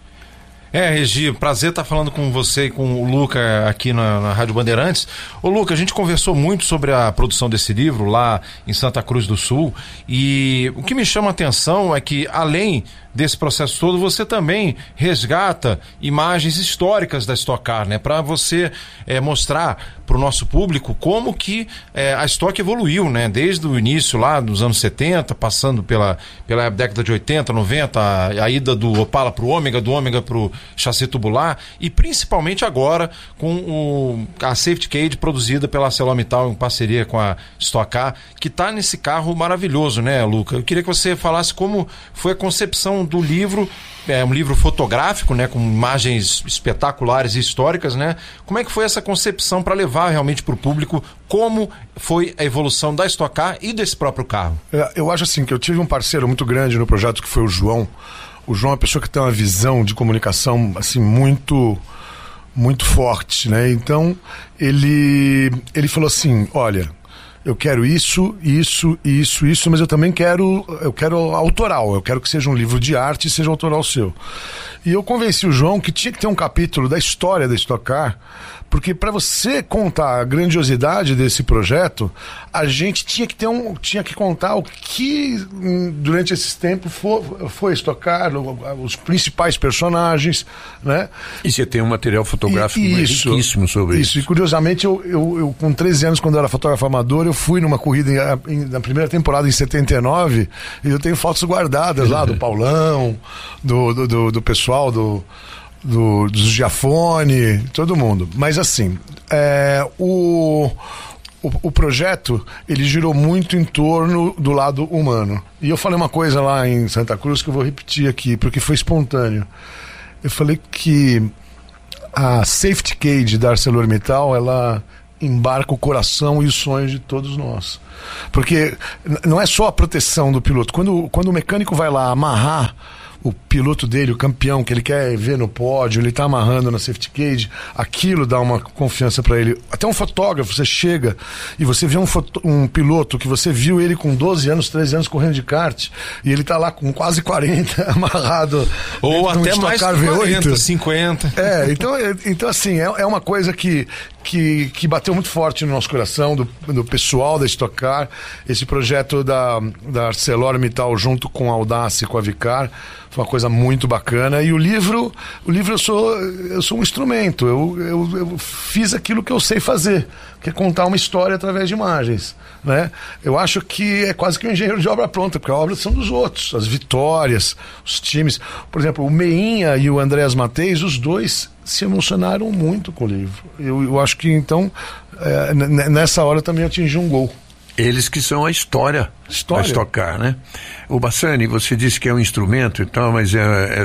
Regi, prazer estar falando com você e com o Luca aqui na Rádio Bandeirantes. Ô Luca, a gente conversou muito sobre a produção desse livro lá em Santa Cruz do Sul, e o que me chama a atenção é que, além desse processo todo, você também resgata imagens históricas da Stock Car, né? Para você mostrar para o nosso público como que a Stock evoluiu, né? Desde o início lá dos anos 70, passando pela década de 80, 90, a ida do Opala para o Ômega, do Ômega para o chassi tubular, e principalmente agora com a Safety Cage produzida pela ArcelorMittal em parceria com a Stock Car, que está nesse carro maravilhoso, né, Luca? Eu queria que você falasse como foi a concepção do livro. É um livro fotográfico, né, com imagens espetaculares e históricas, né? Como é que foi essa concepção para levar realmente para o público como foi a evolução da Stock Car e desse próprio carro? Eu acho assim que eu tive um parceiro muito grande no projeto, que foi o João. O João é uma pessoa que tem uma visão de comunicação assim muito, muito forte, né? Então ele falou assim: olha, eu quero isso, mas eu também quero autoral, eu quero que seja um livro de arte e seja autoral seu. E eu convenci o João que tinha que ter um capítulo da história da Stock Car, porque para você contar a grandiosidade desse projeto, a gente tinha que contar o que durante esses tempos foi Stock Car, os principais personagens, né? E você tem um material fotográfico riquíssimo sobre isso. E curiosamente, eu com 13 anos, quando eu era fotógrafo amador, eu fui numa corrida na primeira temporada em 79, e eu tenho fotos guardadas lá do Paulão, do pessoal do Giafone, todo mundo. Mas assim, o projeto, ele girou muito em torno do lado humano. E eu falei uma coisa lá em Santa Cruz que eu vou repetir aqui, porque foi espontâneo. Eu falei que a Safety Cage da ArcelorMittal, ela embarca o coração e os sonhos de todos nós. Porque não é só a proteção do piloto. Quando o mecânico vai lá amarrar o piloto dele, o campeão, que ele quer ver no pódio, ele tá amarrando na safety cage, aquilo dá uma confiança para ele. Até um fotógrafo, você chega e você vê um piloto que você viu ele com 12 anos, 13 anos correndo de kart, e ele tá lá com quase 40 amarrado. Ou até mais que 40, 50. Então assim, é uma coisa que bateu muito forte no nosso coração, do pessoal da Stock Car, esse projeto da ArcelorMittal junto com a Audace e com a Vicar, foi uma coisa muito bacana. E o livro eu sou um instrumento, eu fiz aquilo que eu sei fazer, que é contar uma história através de imagens, né? Eu acho que é quase que um engenheiro de obra pronta, porque a obra são dos outros, as vitórias, os times. Por exemplo, o Meinha e o Andreas Mateis, os dois se emocionaram muito com o livro. Eu acho que então nessa hora também atingi um gol. Eles que são a história. Da Stock Car, né? O Bassani, você disse que é um instrumento, então, mas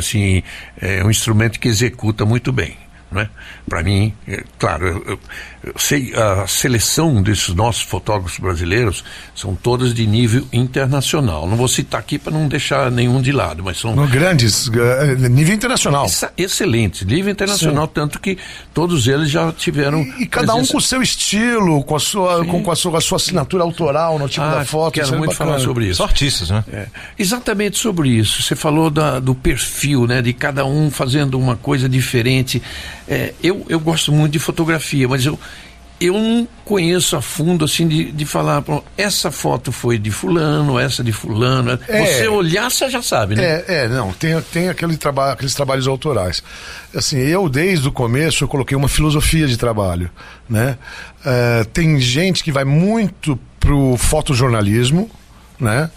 é um instrumento que executa muito bem, né? Para mim, claro, eu sei, a seleção desses nossos fotógrafos brasileiros são todas de nível internacional. Não vou citar aqui para não deixar nenhum de lado, mas são grandes, nível internacional. Excelente, nível internacional. Sim. Tanto que todos eles já tiveram e cada um com o seu estilo, com a sua assinatura autoral no tipo da foto. Quero muito falar sobre isso. São artistas, né? Exatamente sobre isso. Você falou do perfil, né? De cada um fazendo uma coisa diferente. Eu gosto muito de fotografia, mas eu não conheço a fundo, assim, de falar, essa foto foi de fulano, essa de fulano. Você olhar, você já sabe, né? Não, tem aqueles trabalhos autorais. Assim, eu desde o começo eu coloquei uma filosofia de trabalho, né? Tem gente que vai muito pro fotojornalismo, né?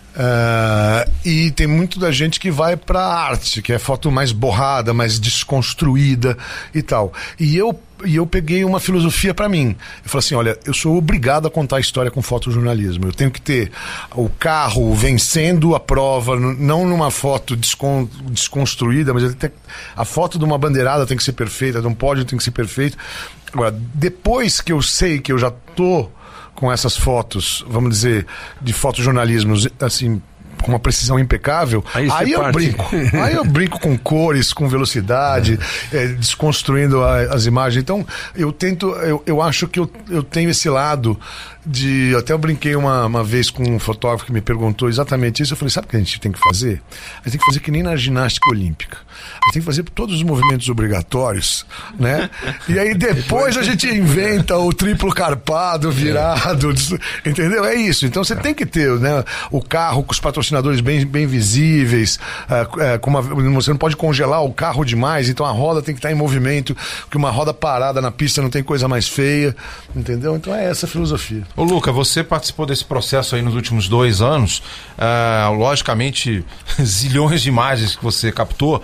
E tem muito da gente que vai pra arte, que é foto mais borrada, mais desconstruída e tal. E eu peguei uma filosofia pra mim. Eu falei assim, olha, eu sou obrigado a contar a história com fotojornalismo. Eu tenho que ter o carro vencendo a prova, não numa foto desconstruída, mas a foto de uma bandeirada tem que ser perfeita, de um pódio tem que ser perfeito. Agora, depois que eu sei que eu já tô com essas fotos, vamos dizer, de fotojornalismo, assim, com uma precisão impecável, aí eu brinco. Aí eu brinco com cores, com velocidade, desconstruindo as imagens. Então, eu acho que eu tenho esse lado de... Até eu brinquei uma vez com um fotógrafo que me perguntou exatamente isso. Eu falei, sabe o que a gente tem que fazer? A gente tem que fazer que nem na ginástica olímpica. A gente tem que fazer todos os movimentos obrigatórios, né? E aí depois a gente inventa o triplo carpado, virado, entendeu? É isso. Então você tem que ter, né, o carro com os patrocinadores bem visíveis, você não pode congelar o carro demais, então a roda tem que estar em movimento, porque uma roda parada na pista não tem coisa mais feia, entendeu? Então é essa a filosofia. Ô Luca, você participou desse processo aí nos últimos 2 anos, logicamente zilhões de imagens que você captou.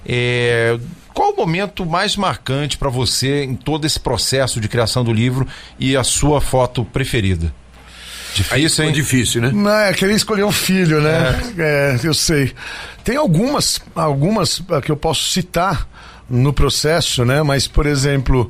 Qual o momento mais marcante para você em todo esse processo de criação do livro e a sua foto preferida? Difícil, hein? Difícil, né? Não, queria escolher um filho, né? Eu sei. Tem algumas que eu posso citar no processo, né? Mas, por exemplo,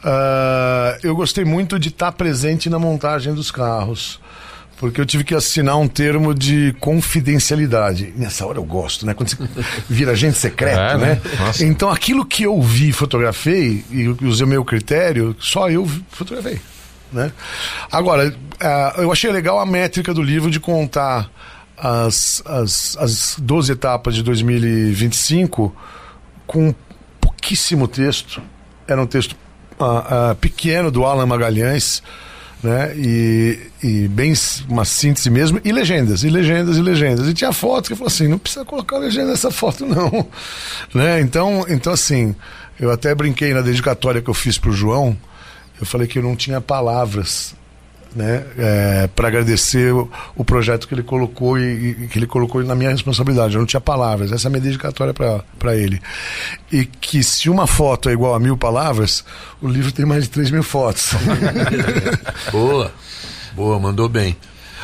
eu gostei muito de estar presente na montagem dos carros, porque eu tive que assinar um termo de confidencialidade. Nessa hora eu gosto, né? Quando você vira agente secreto, né? Nossa. Então aquilo que eu vi, fotografei e usei o meu critério, só eu fotografei, né? Agora, eu achei legal a métrica do livro de contar as 12 etapas de 2025 com pouquíssimo texto. Era um texto pequeno do Alan Magalhães, né? E bem uma síntese mesmo, e legendas. E tinha fotos que eu falei assim, não precisa colocar legenda nessa foto não, né? Então assim, eu até brinquei na dedicatória que eu fiz pro João, eu falei que eu não tinha palavras, né, para agradecer o projeto que ele colocou e que ele colocou na minha responsabilidade. Eu não tinha palavras, essa é a minha dedicatória para ele. E que se uma foto é igual a 1000 palavras, o livro tem mais de 3.000 fotos. Boa, mandou bem.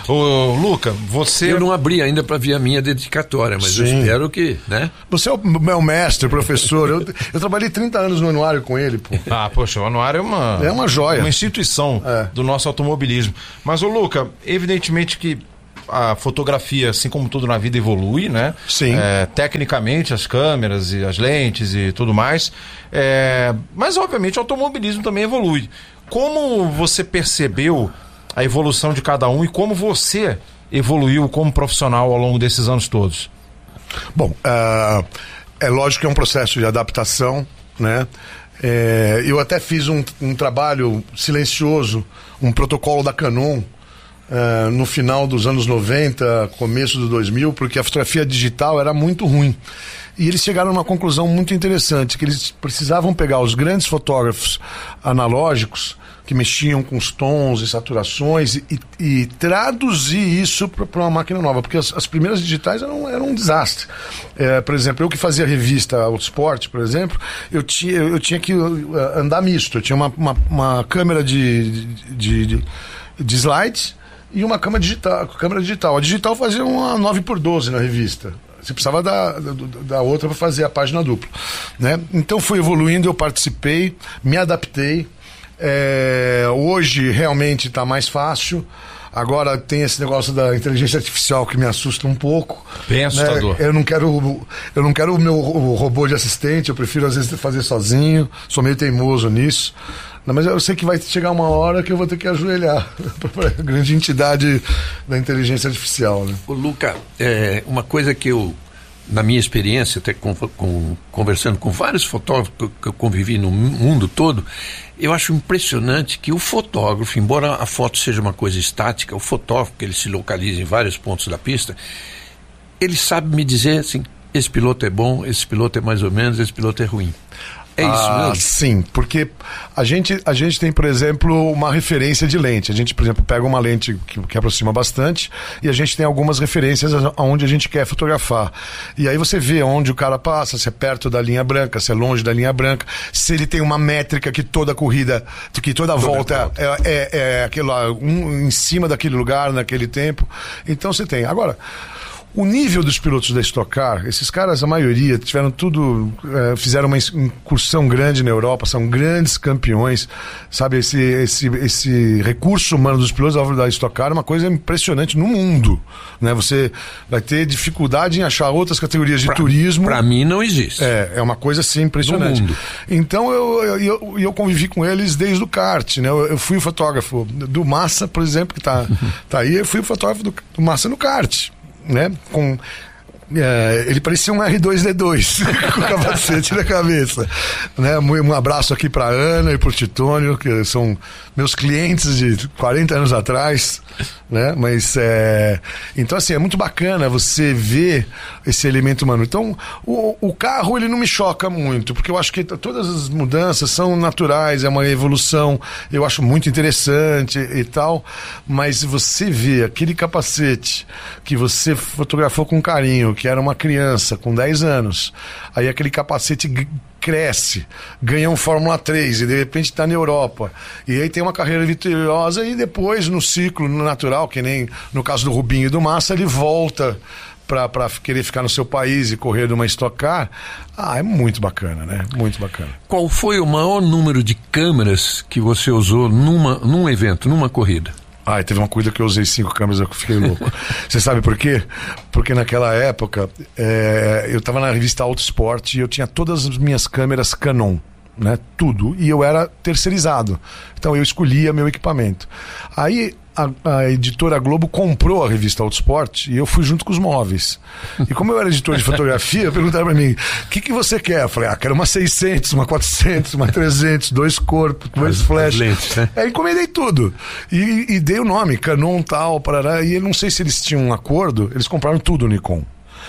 Ô, Luca, você... Eu não abri ainda para ver a minha dedicatória, mas eu espero que, né? Você é o meu mestre, professor. Eu trabalhei 30 anos no anuário com ele, pô. Poxa, o anuário é uma joia. Uma instituição do nosso automobilismo. Mas, ô Luca, evidentemente que a fotografia, assim como tudo na vida, evolui, né? Sim. Tecnicamente, as câmeras e as lentes e tudo mais. Mas, obviamente, o automobilismo também evolui. Como você percebeu a evolução de cada um e como você evoluiu como profissional ao longo desses anos todos? Bom, é lógico que é um processo de adaptação, né? Eu até fiz um trabalho silencioso, um protocolo da Canon, no final dos anos 90, começo do 2000, porque a fotografia digital era muito ruim. E eles chegaram a uma conclusão muito interessante, que eles precisavam pegar os grandes fotógrafos analógicos, que mexiam com os tons e saturações, e traduzir isso para uma máquina nova, porque as primeiras digitais eram um desastre. Por exemplo, eu que fazia revista Autosport, por exemplo, eu tinha que andar misto. Eu tinha uma câmera de slide e uma câmera digital. A digital fazia uma 9x12 na revista. Você precisava da outra para fazer a página dupla, né? Então fui evoluindo, eu participei, me adaptei. Hoje realmente está mais fácil. Agora tem esse negócio da inteligência artificial que me assusta um pouco. Bem assustador. Né? Eu não quero o meu robô de assistente, eu prefiro às vezes fazer sozinho. Sou meio teimoso nisso. Não, mas eu sei que vai chegar uma hora que eu vou ter que ajoelhar para a grande entidade da inteligência artificial, né? Ô, Luca, uma coisa que eu, na minha experiência, até conversando com vários fotógrafos que eu convivi no mundo todo, eu acho impressionante que o fotógrafo, embora a foto seja uma coisa estática, o fotógrafo, que ele se localiza em vários pontos da pista, ele sabe me dizer assim, esse piloto é bom, esse piloto é mais ou menos, esse piloto é ruim. É isso mesmo? Sim, porque a gente tem, por exemplo, uma referência de lente. A gente, por exemplo, pega uma lente que aproxima bastante e a gente tem algumas referências aonde a gente quer fotografar. E aí você vê onde o cara passa, se é perto da linha branca, se é longe da linha branca, se ele tem uma métrica que toda corrida, que toda volta é aquilo lá, em cima daquele lugar, naquele tempo. Então você tem. Agora, o nível dos pilotos da Stock Car, esses caras, a maioria, fizeram uma incursão grande na Europa, são grandes campeões, sabe? Esse recurso humano dos pilotos da Stock Car é uma coisa impressionante no mundo, né? Você vai ter dificuldade em achar outras categorias de turismo. Para mim não existe. É uma coisa assim impressionante. No mundo. Então eu convivi com eles desde o kart, né? Eu fui o fotógrafo do Massa, por exemplo, que tá aí, eu fui o fotógrafo do Massa no kart, né? Ele parecia um R2D2 com o capacete na cabeça, né? Um abraço aqui para Ana e pro Titônio, que são meus clientes de 40 anos atrás, né? Mas então assim, é muito bacana você ver esse elemento humano. Então o carro, ele não me choca muito, porque eu acho que todas as mudanças são naturais, é uma evolução, eu acho muito interessante e tal, mas você vê aquele capacete que você fotografou com carinho, que era uma criança com 10 anos, aí aquele capacete cresce, ganha um Fórmula 3 e de repente está na Europa, e aí tem uma carreira vitoriosa, e depois no ciclo natural, que nem no caso do Rubinho e do Massa, ele volta para querer ficar no seu país e correr numa Stock Car. É muito bacana, né? Muito bacana. Qual foi o maior número de câmeras que você usou num evento, numa corrida? Teve uma corrida que eu usei 5 câmeras, eu fiquei louco. Você sabe por quê? Porque naquela época eu estava na revista Autosport e eu tinha todas as minhas câmeras Canon, né? Tudo. E eu era terceirizado. Então eu escolhia meu equipamento. Aí a editora Globo comprou a revista Autosport e eu fui junto com os móveis. E como eu era editor de fotografia, perguntaram pra mim, o que você quer? Eu falei, quero uma 600, uma 400, uma 300, 2 corpos, 2 flash. Lentes, né? Aí encomendei tudo. E dei o nome, Canon tal, parará. E eu não sei se eles tinham um acordo, eles compraram tudo Nikon.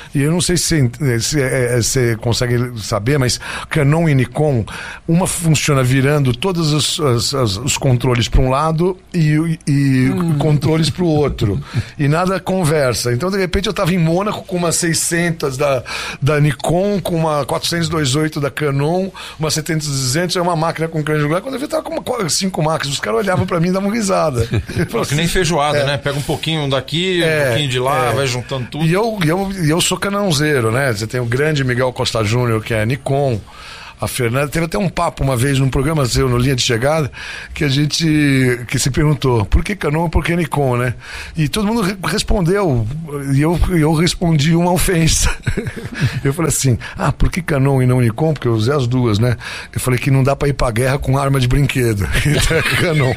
E eu não sei se você consegue saber, mas Canon e Nikon, uma funciona virando todos os controles para um lado e controles para o outro. E nada conversa. Então, de repente, eu estava em Mônaco com uma 600 da Nikon, com uma 400-2.8 da Canon, uma 70-200, uma máquina com câmera angular. Quando eu vi, estava com 5 máquinas. Os caras olhavam para mim e davam risada. Que nem feijoada, né? Pega um pouquinho daqui, um pouquinho de lá, vai juntando tudo. E eu sou canãozeiro, né? Você tem o grande Miguel Costa Júnior, que é Nikon. A Fernanda, teve até um papo uma vez num programa seu, no Linha de Chegada, que se perguntou, por que Canon e por que Nikon, né? E todo mundo respondeu, e eu respondi uma ofensa. Eu falei assim, por que Canon e não Nikon? Porque eu usei as duas, né? Eu falei que não dá pra ir pra guerra com arma de brinquedo. Então é Canon.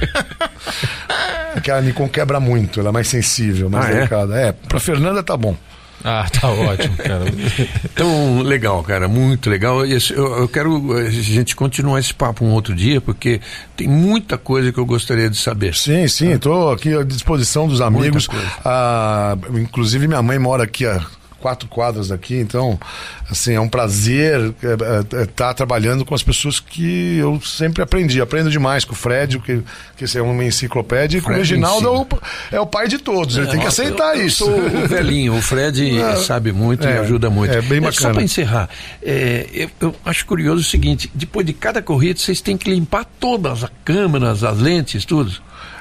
Porque a Nikon quebra muito, ela é mais sensível, mais delicada. Pra Fernanda tá bom. Tá ótimo, cara. Então, legal, cara, muito legal. Eu quero a gente continuar esse papo um outro dia, porque tem muita coisa que eu gostaria de saber. Sim, estou aqui à disposição dos amigos. Inclusive, minha mãe mora aqui a 4 quadras daqui, então, assim, é um prazer estar trabalhando com as pessoas que eu sempre aprendi. Aprendo demais com o Fred, que é uma enciclopédia, e com o Reginaldo é o pai de todos. Ele tem que aceitar isso. Eu sou o velhinho, o Fred sabe muito e ajuda muito. É bem bacana. Só para encerrar, eu acho curioso o seguinte, depois de cada corrida, vocês têm que limpar todas as câmeras, as lentes, tudo.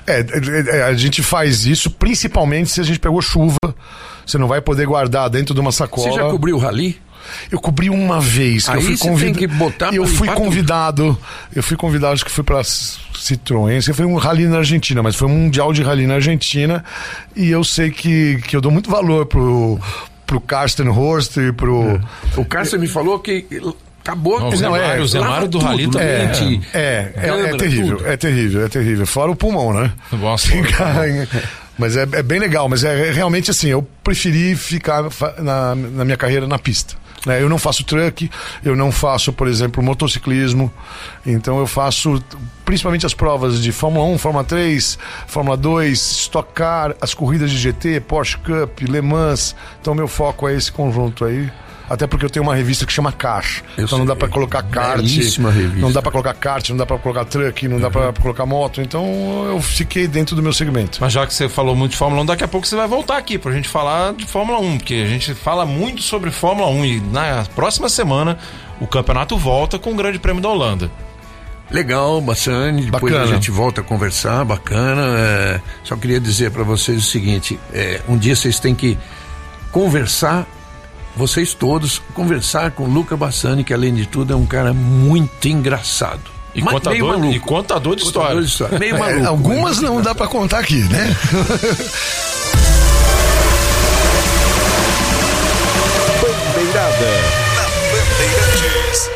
A gente faz isso principalmente se a gente pegou chuva. Você não vai poder guardar dentro de uma sacola. Você já cobriu o rally? Eu cobri uma vez. Aí você tem que botar. Eu fui convidado, acho que fui para Citroën. Foi um rally na Argentina, mas foi um mundial de rally na Argentina. E eu sei que eu dou muito valor pro Karsten Horst e pro... O Karsten me falou que... Acabou. O Zemário do Rally também. É terrível. Fora o pulmão, né? Nossa. Mas é bem legal, mas é realmente assim, eu preferi ficar na minha carreira na pista. Né? Eu não faço truck, eu não faço, por exemplo, motociclismo, então eu faço principalmente as provas de Fórmula 1, Fórmula 3, Fórmula 2, Stock Car, as corridas de GT, Porsche Cup, Le Mans, então meu foco é esse conjunto aí. Até porque eu tenho uma revista que chama Kart. Então não dá pra colocar kart. Não dá pra colocar kart, não dá pra colocar truck, não dá pra colocar moto. Então eu fiquei dentro do meu segmento. Mas já que você falou muito de Fórmula 1, daqui a pouco você vai voltar aqui pra gente falar de Fórmula 1. Porque a gente fala muito sobre Fórmula 1 e na próxima semana o campeonato volta com o Grande Prêmio da Holanda. Legal, Bassani, depois a gente volta a conversar, bacana. Só queria dizer pra vocês o seguinte, um dia vocês têm que conversar, vocês todos, conversar com o Luca Bassani, que além de tudo é um cara muito engraçado. E contador de história. Meio maluco. Algumas não dá pra contar aqui, né? Bandeirada na Bandeirantes.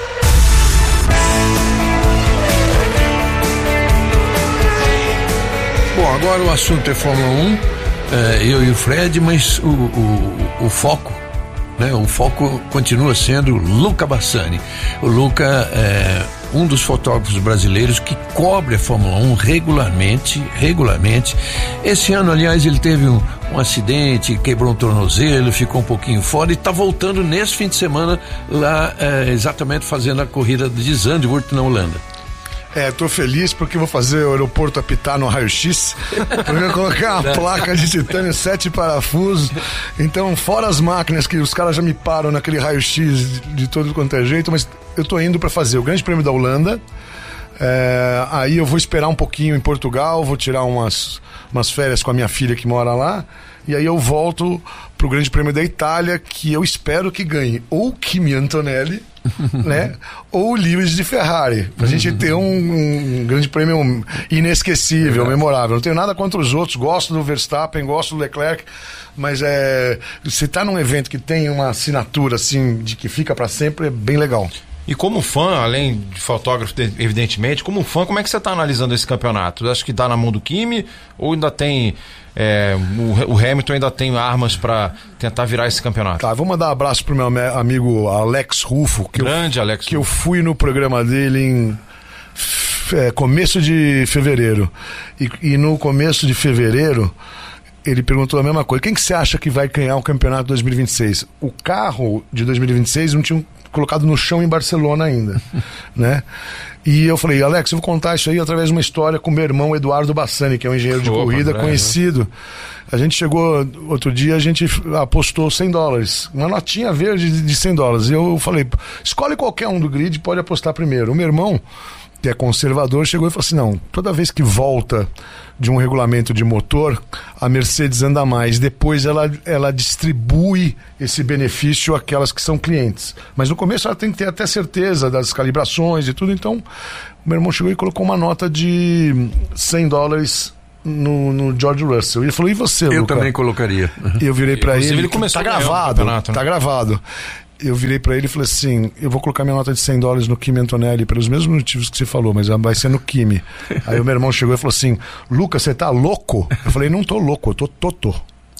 Bom, agora o assunto é Fórmula 1, eu e o Fred, mas o foco, né? O foco continua sendo Luca Bassani. O Luca é um dos fotógrafos brasileiros que cobre a Fórmula 1 regularmente. Esse ano, aliás, ele teve um acidente, quebrou um tornozelo, ficou um pouquinho fora e está voltando nesse fim de semana lá, exatamente fazendo a corrida de Zandvoort na Holanda. Tô feliz porque vou fazer o aeroporto apitar no raio-x. Eu vou colocar uma placa de titânio, 7 parafusos. Então, fora as máquinas que os caras já me param naquele raio-x de todo quanto é jeito, mas eu tô indo para fazer o Grande Prêmio da Holanda. Aí eu vou esperar um pouquinho em Portugal, vou tirar umas férias com a minha filha que mora lá. E aí eu volto pro Grande Prêmio da Itália, que eu espero que ganhe ou Kimi Antonelli, né? Ou Lewis de Ferrari. Pra gente ter um Grande Prêmio inesquecível, memorável. Não tenho nada contra os outros, gosto do Verstappen, gosto do Leclerc, mas você tá num evento que tem uma assinatura assim, de que fica pra sempre, é bem legal. E como fã, além de fotógrafo, evidentemente, como fã, como é que você está analisando esse campeonato? Acho que dá na mão do Kimi ou ainda tem... o Hamilton ainda tem armas para tentar virar esse campeonato? Tá, vou mandar um abraço pro meu amigo Alex Rufo, que eu fui no programa dele em começo de fevereiro. E no começo de fevereiro ele perguntou a mesma coisa. Quem que você acha que vai ganhar o campeonato 2026? O carro de 2026 não tinham colocado no chão em Barcelona ainda, né? E eu falei, Alex, eu vou contar isso aí através de uma história com meu irmão Eduardo Bassani, que é um engenheiro de corrida conhecido. A gente chegou, outro dia, a gente apostou $100, uma notinha verde de $100. E eu falei, escolhe qualquer um do grid, pode apostar primeiro. O meu irmão, que é conservador, chegou e falou assim, não, toda vez que volta de um regulamento de motor, a Mercedes anda mais, depois ela distribui esse benefício àquelas que são clientes. Mas no começo ela tem que ter até certeza das calibrações e tudo, então o meu irmão chegou e colocou uma nota de $100 no George Russell. Ele falou, e você, Luca? Eu também colocaria. Eu virei pra ele começou tá gravado, tá gravado. Eu virei pra ele e falei assim, eu vou colocar minha nota de $100 no Kimi Antonelli pelos mesmos motivos que você falou, mas vai ser no Kimi. Aí o meu irmão chegou e falou assim, Lucas, você tá louco? Eu falei, não tô louco, eu tô totô.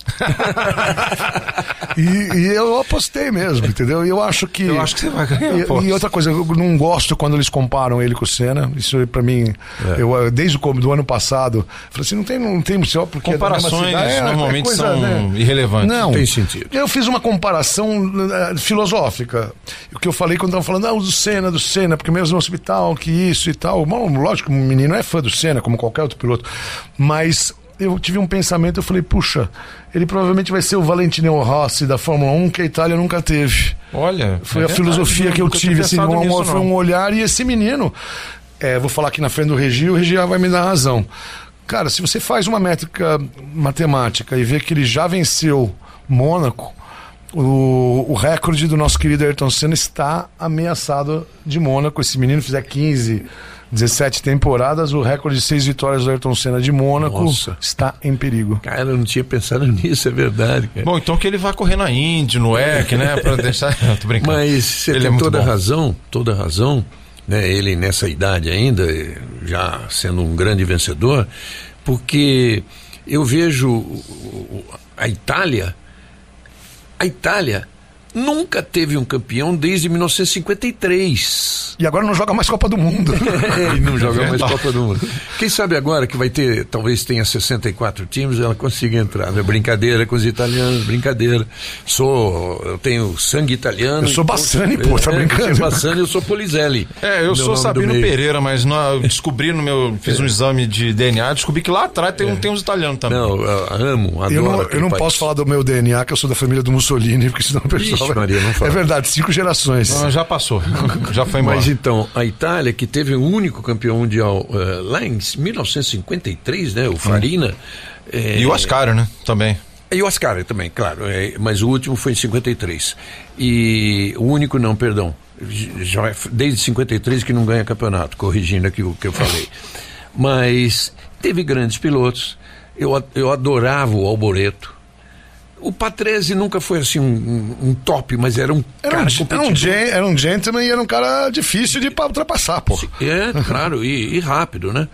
e eu apostei mesmo, entendeu? E eu acho que você vai ganhar. E outra coisa, eu não gosto quando eles comparam ele com o Senna. Isso pra mim, eu desde o ano passado falei assim, não tem só porque comparações normalmente coisa, são irrelevantes. Não tem sentido. Eu fiz uma comparação filosófica. O que eu falei quando estavam falando, do Senna, porque mesmo no hospital, que isso e tal. Bom, lógico que o menino é fã do Senna, como qualquer outro piloto, mas eu tive um pensamento, eu falei, puxa, ele provavelmente vai ser o Valentino Rossi da Fórmula 1 que a Itália nunca teve. Olha, foi a filosofia que eu tive, assim, foi um olhar, e esse menino, vou falar aqui na frente do Regi, o Regi vai me dar razão. Cara, se você faz uma métrica matemática e vê que ele já venceu Mônaco, o recorde do nosso querido Ayrton Senna está ameaçado de Mônaco. Esse menino fizer 17 temporadas, o recorde de 6 vitórias do Ayrton Senna de Mônaco está em perigo. Cara, eu não tinha pensado nisso, é verdade, cara. Bom, então que ele vai correr na Indy, no EC, né? Pra deixar. Tô brincando. Mas você tem toda razão, né? Ele nessa idade ainda, já sendo um grande vencedor, porque eu vejo a Itália nunca teve um campeão desde 1953. E agora não joga mais Copa do Mundo. E não joga mais Copa do Mundo. Quem sabe agora que vai ter, talvez tenha 64 times, ela consiga entrar. É brincadeira com os italianos, brincadeira. Eu tenho sangue italiano. Eu sou Bassani, pô, tá brincando? Eu sou Bassani, eu sou Polizelli. Eu sou Sabino Pereira, mas descobri fiz um exame de DNA, descobri que lá atrás tem uns italianos também. Não, eu adoro. Eu não posso falar do meu DNA, que eu sou da família do Mussolini, porque senão a pessoa... Maria, não fala. É verdade, 5 gerações. Não, já passou, já foi embora. Mas então, a Itália, que teve o único campeão mundial lá em 1953, né, o Farina. E o Ascari, né, também. E o Ascari também, claro, mas o último foi em 53. E o único não, perdão, já desde 53 que não ganha campeonato, corrigindo aqui o que eu falei. Mas teve grandes pilotos, eu adorava o Alboreto. O Patrese nunca foi assim um top, mas era um cara competitivo. Era um gentleman e era um cara difícil de ultrapassar, pô. Claro, e rápido, né?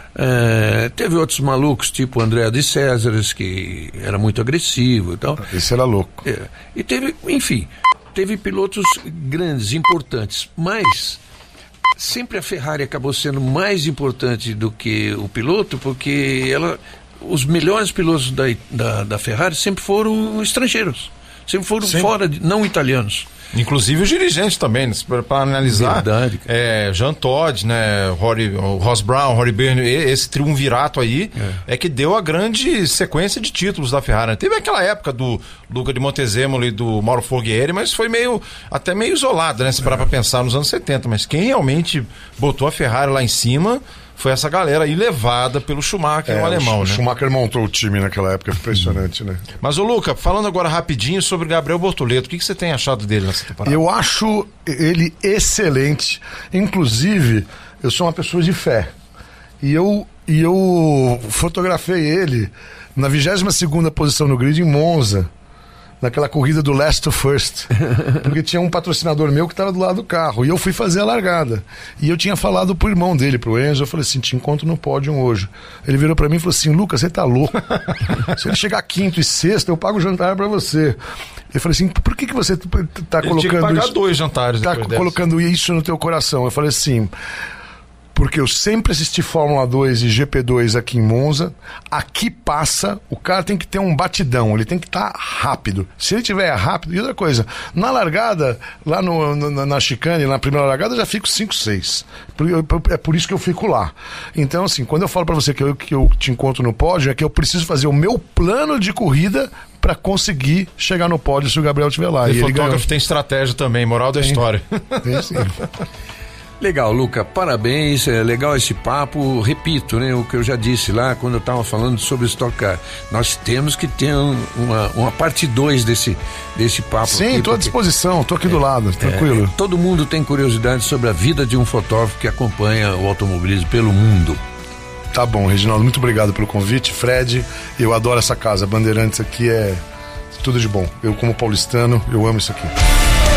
Teve outros malucos, tipo o André de Césares, que era muito agressivo e tal. Esse era louco. E teve pilotos grandes, importantes, mas sempre a Ferrari acabou sendo mais importante do que o piloto, porque os melhores pilotos da Ferrari sempre foram estrangeiros, sempre foram fora, não italianos. Inclusive os dirigentes também, para analisar. Verdade. Jean Todt, né, Ross Brown, Rory Byrne, esse triunvirato aí é que deu a grande sequência de títulos da Ferrari. Teve aquela época do Luca de Montezemolo e do Mauro Forghieri, mas foi até meio isolado, né, se parar pra pensar nos anos 70. Mas quem realmente botou a Ferrari lá em cima foi essa galera aí levada pelo Schumacher, o alemão, né? O Schumacher montou o time naquela época, impressionante, né? Mas, ô Luca, falando agora rapidinho sobre Gabriel Bortoleto, o que você tem achado dele nessa temporada? Eu acho ele excelente. Inclusive, eu sou uma pessoa de fé. E eu fotografei ele na 22ª posição no grid em Monza, naquela corrida do Last to First, porque tinha um patrocinador meu que estava do lado do carro, e eu fui fazer a largada, e eu tinha falado pro irmão dele, pro Enzo, eu falei assim, te encontro no pódio hoje. Ele virou pra mim e falou assim, Lucas, você tá louco? Se ele chegar quinto e sexto, eu pago o jantar pra você. Eu falei assim, por que você tá colocando tinha que pagar isso? 2 jantares. Tá colocando isso no teu coração? Eu falei assim, porque eu sempre assisti Fórmula 2 e GP2 aqui em Monza. Aqui passa, o cara tem que ter um batidão, ele tem que estar rápido. Se ele tiver rápido, e outra coisa, na largada, lá na chicane, na primeira largada, eu já fico 5, 6. É por isso que eu fico lá. Então, assim, quando eu falo pra você que eu te encontro no pódio, é que eu preciso fazer o meu plano de corrida para conseguir chegar no pódio se o Gabriel estiver lá. E fotógrafo tem estratégia também, moral da história. Tem sim. Legal, Luca, parabéns, é legal esse papo. Repito, né, o que eu já disse lá quando eu estava falando sobre Stock Car. Nós temos que ter uma parte 2 desse papo. Sim, estou à disposição, estou aqui do lado, tranquilo. Todo mundo tem curiosidade sobre a vida de um fotógrafo que acompanha o automobilismo pelo mundo. Tá bom, Reginaldo, muito obrigado pelo convite. Fred, eu adoro essa casa, Bandeirantes aqui é tudo de bom. Eu, como paulistano, eu amo isso aqui.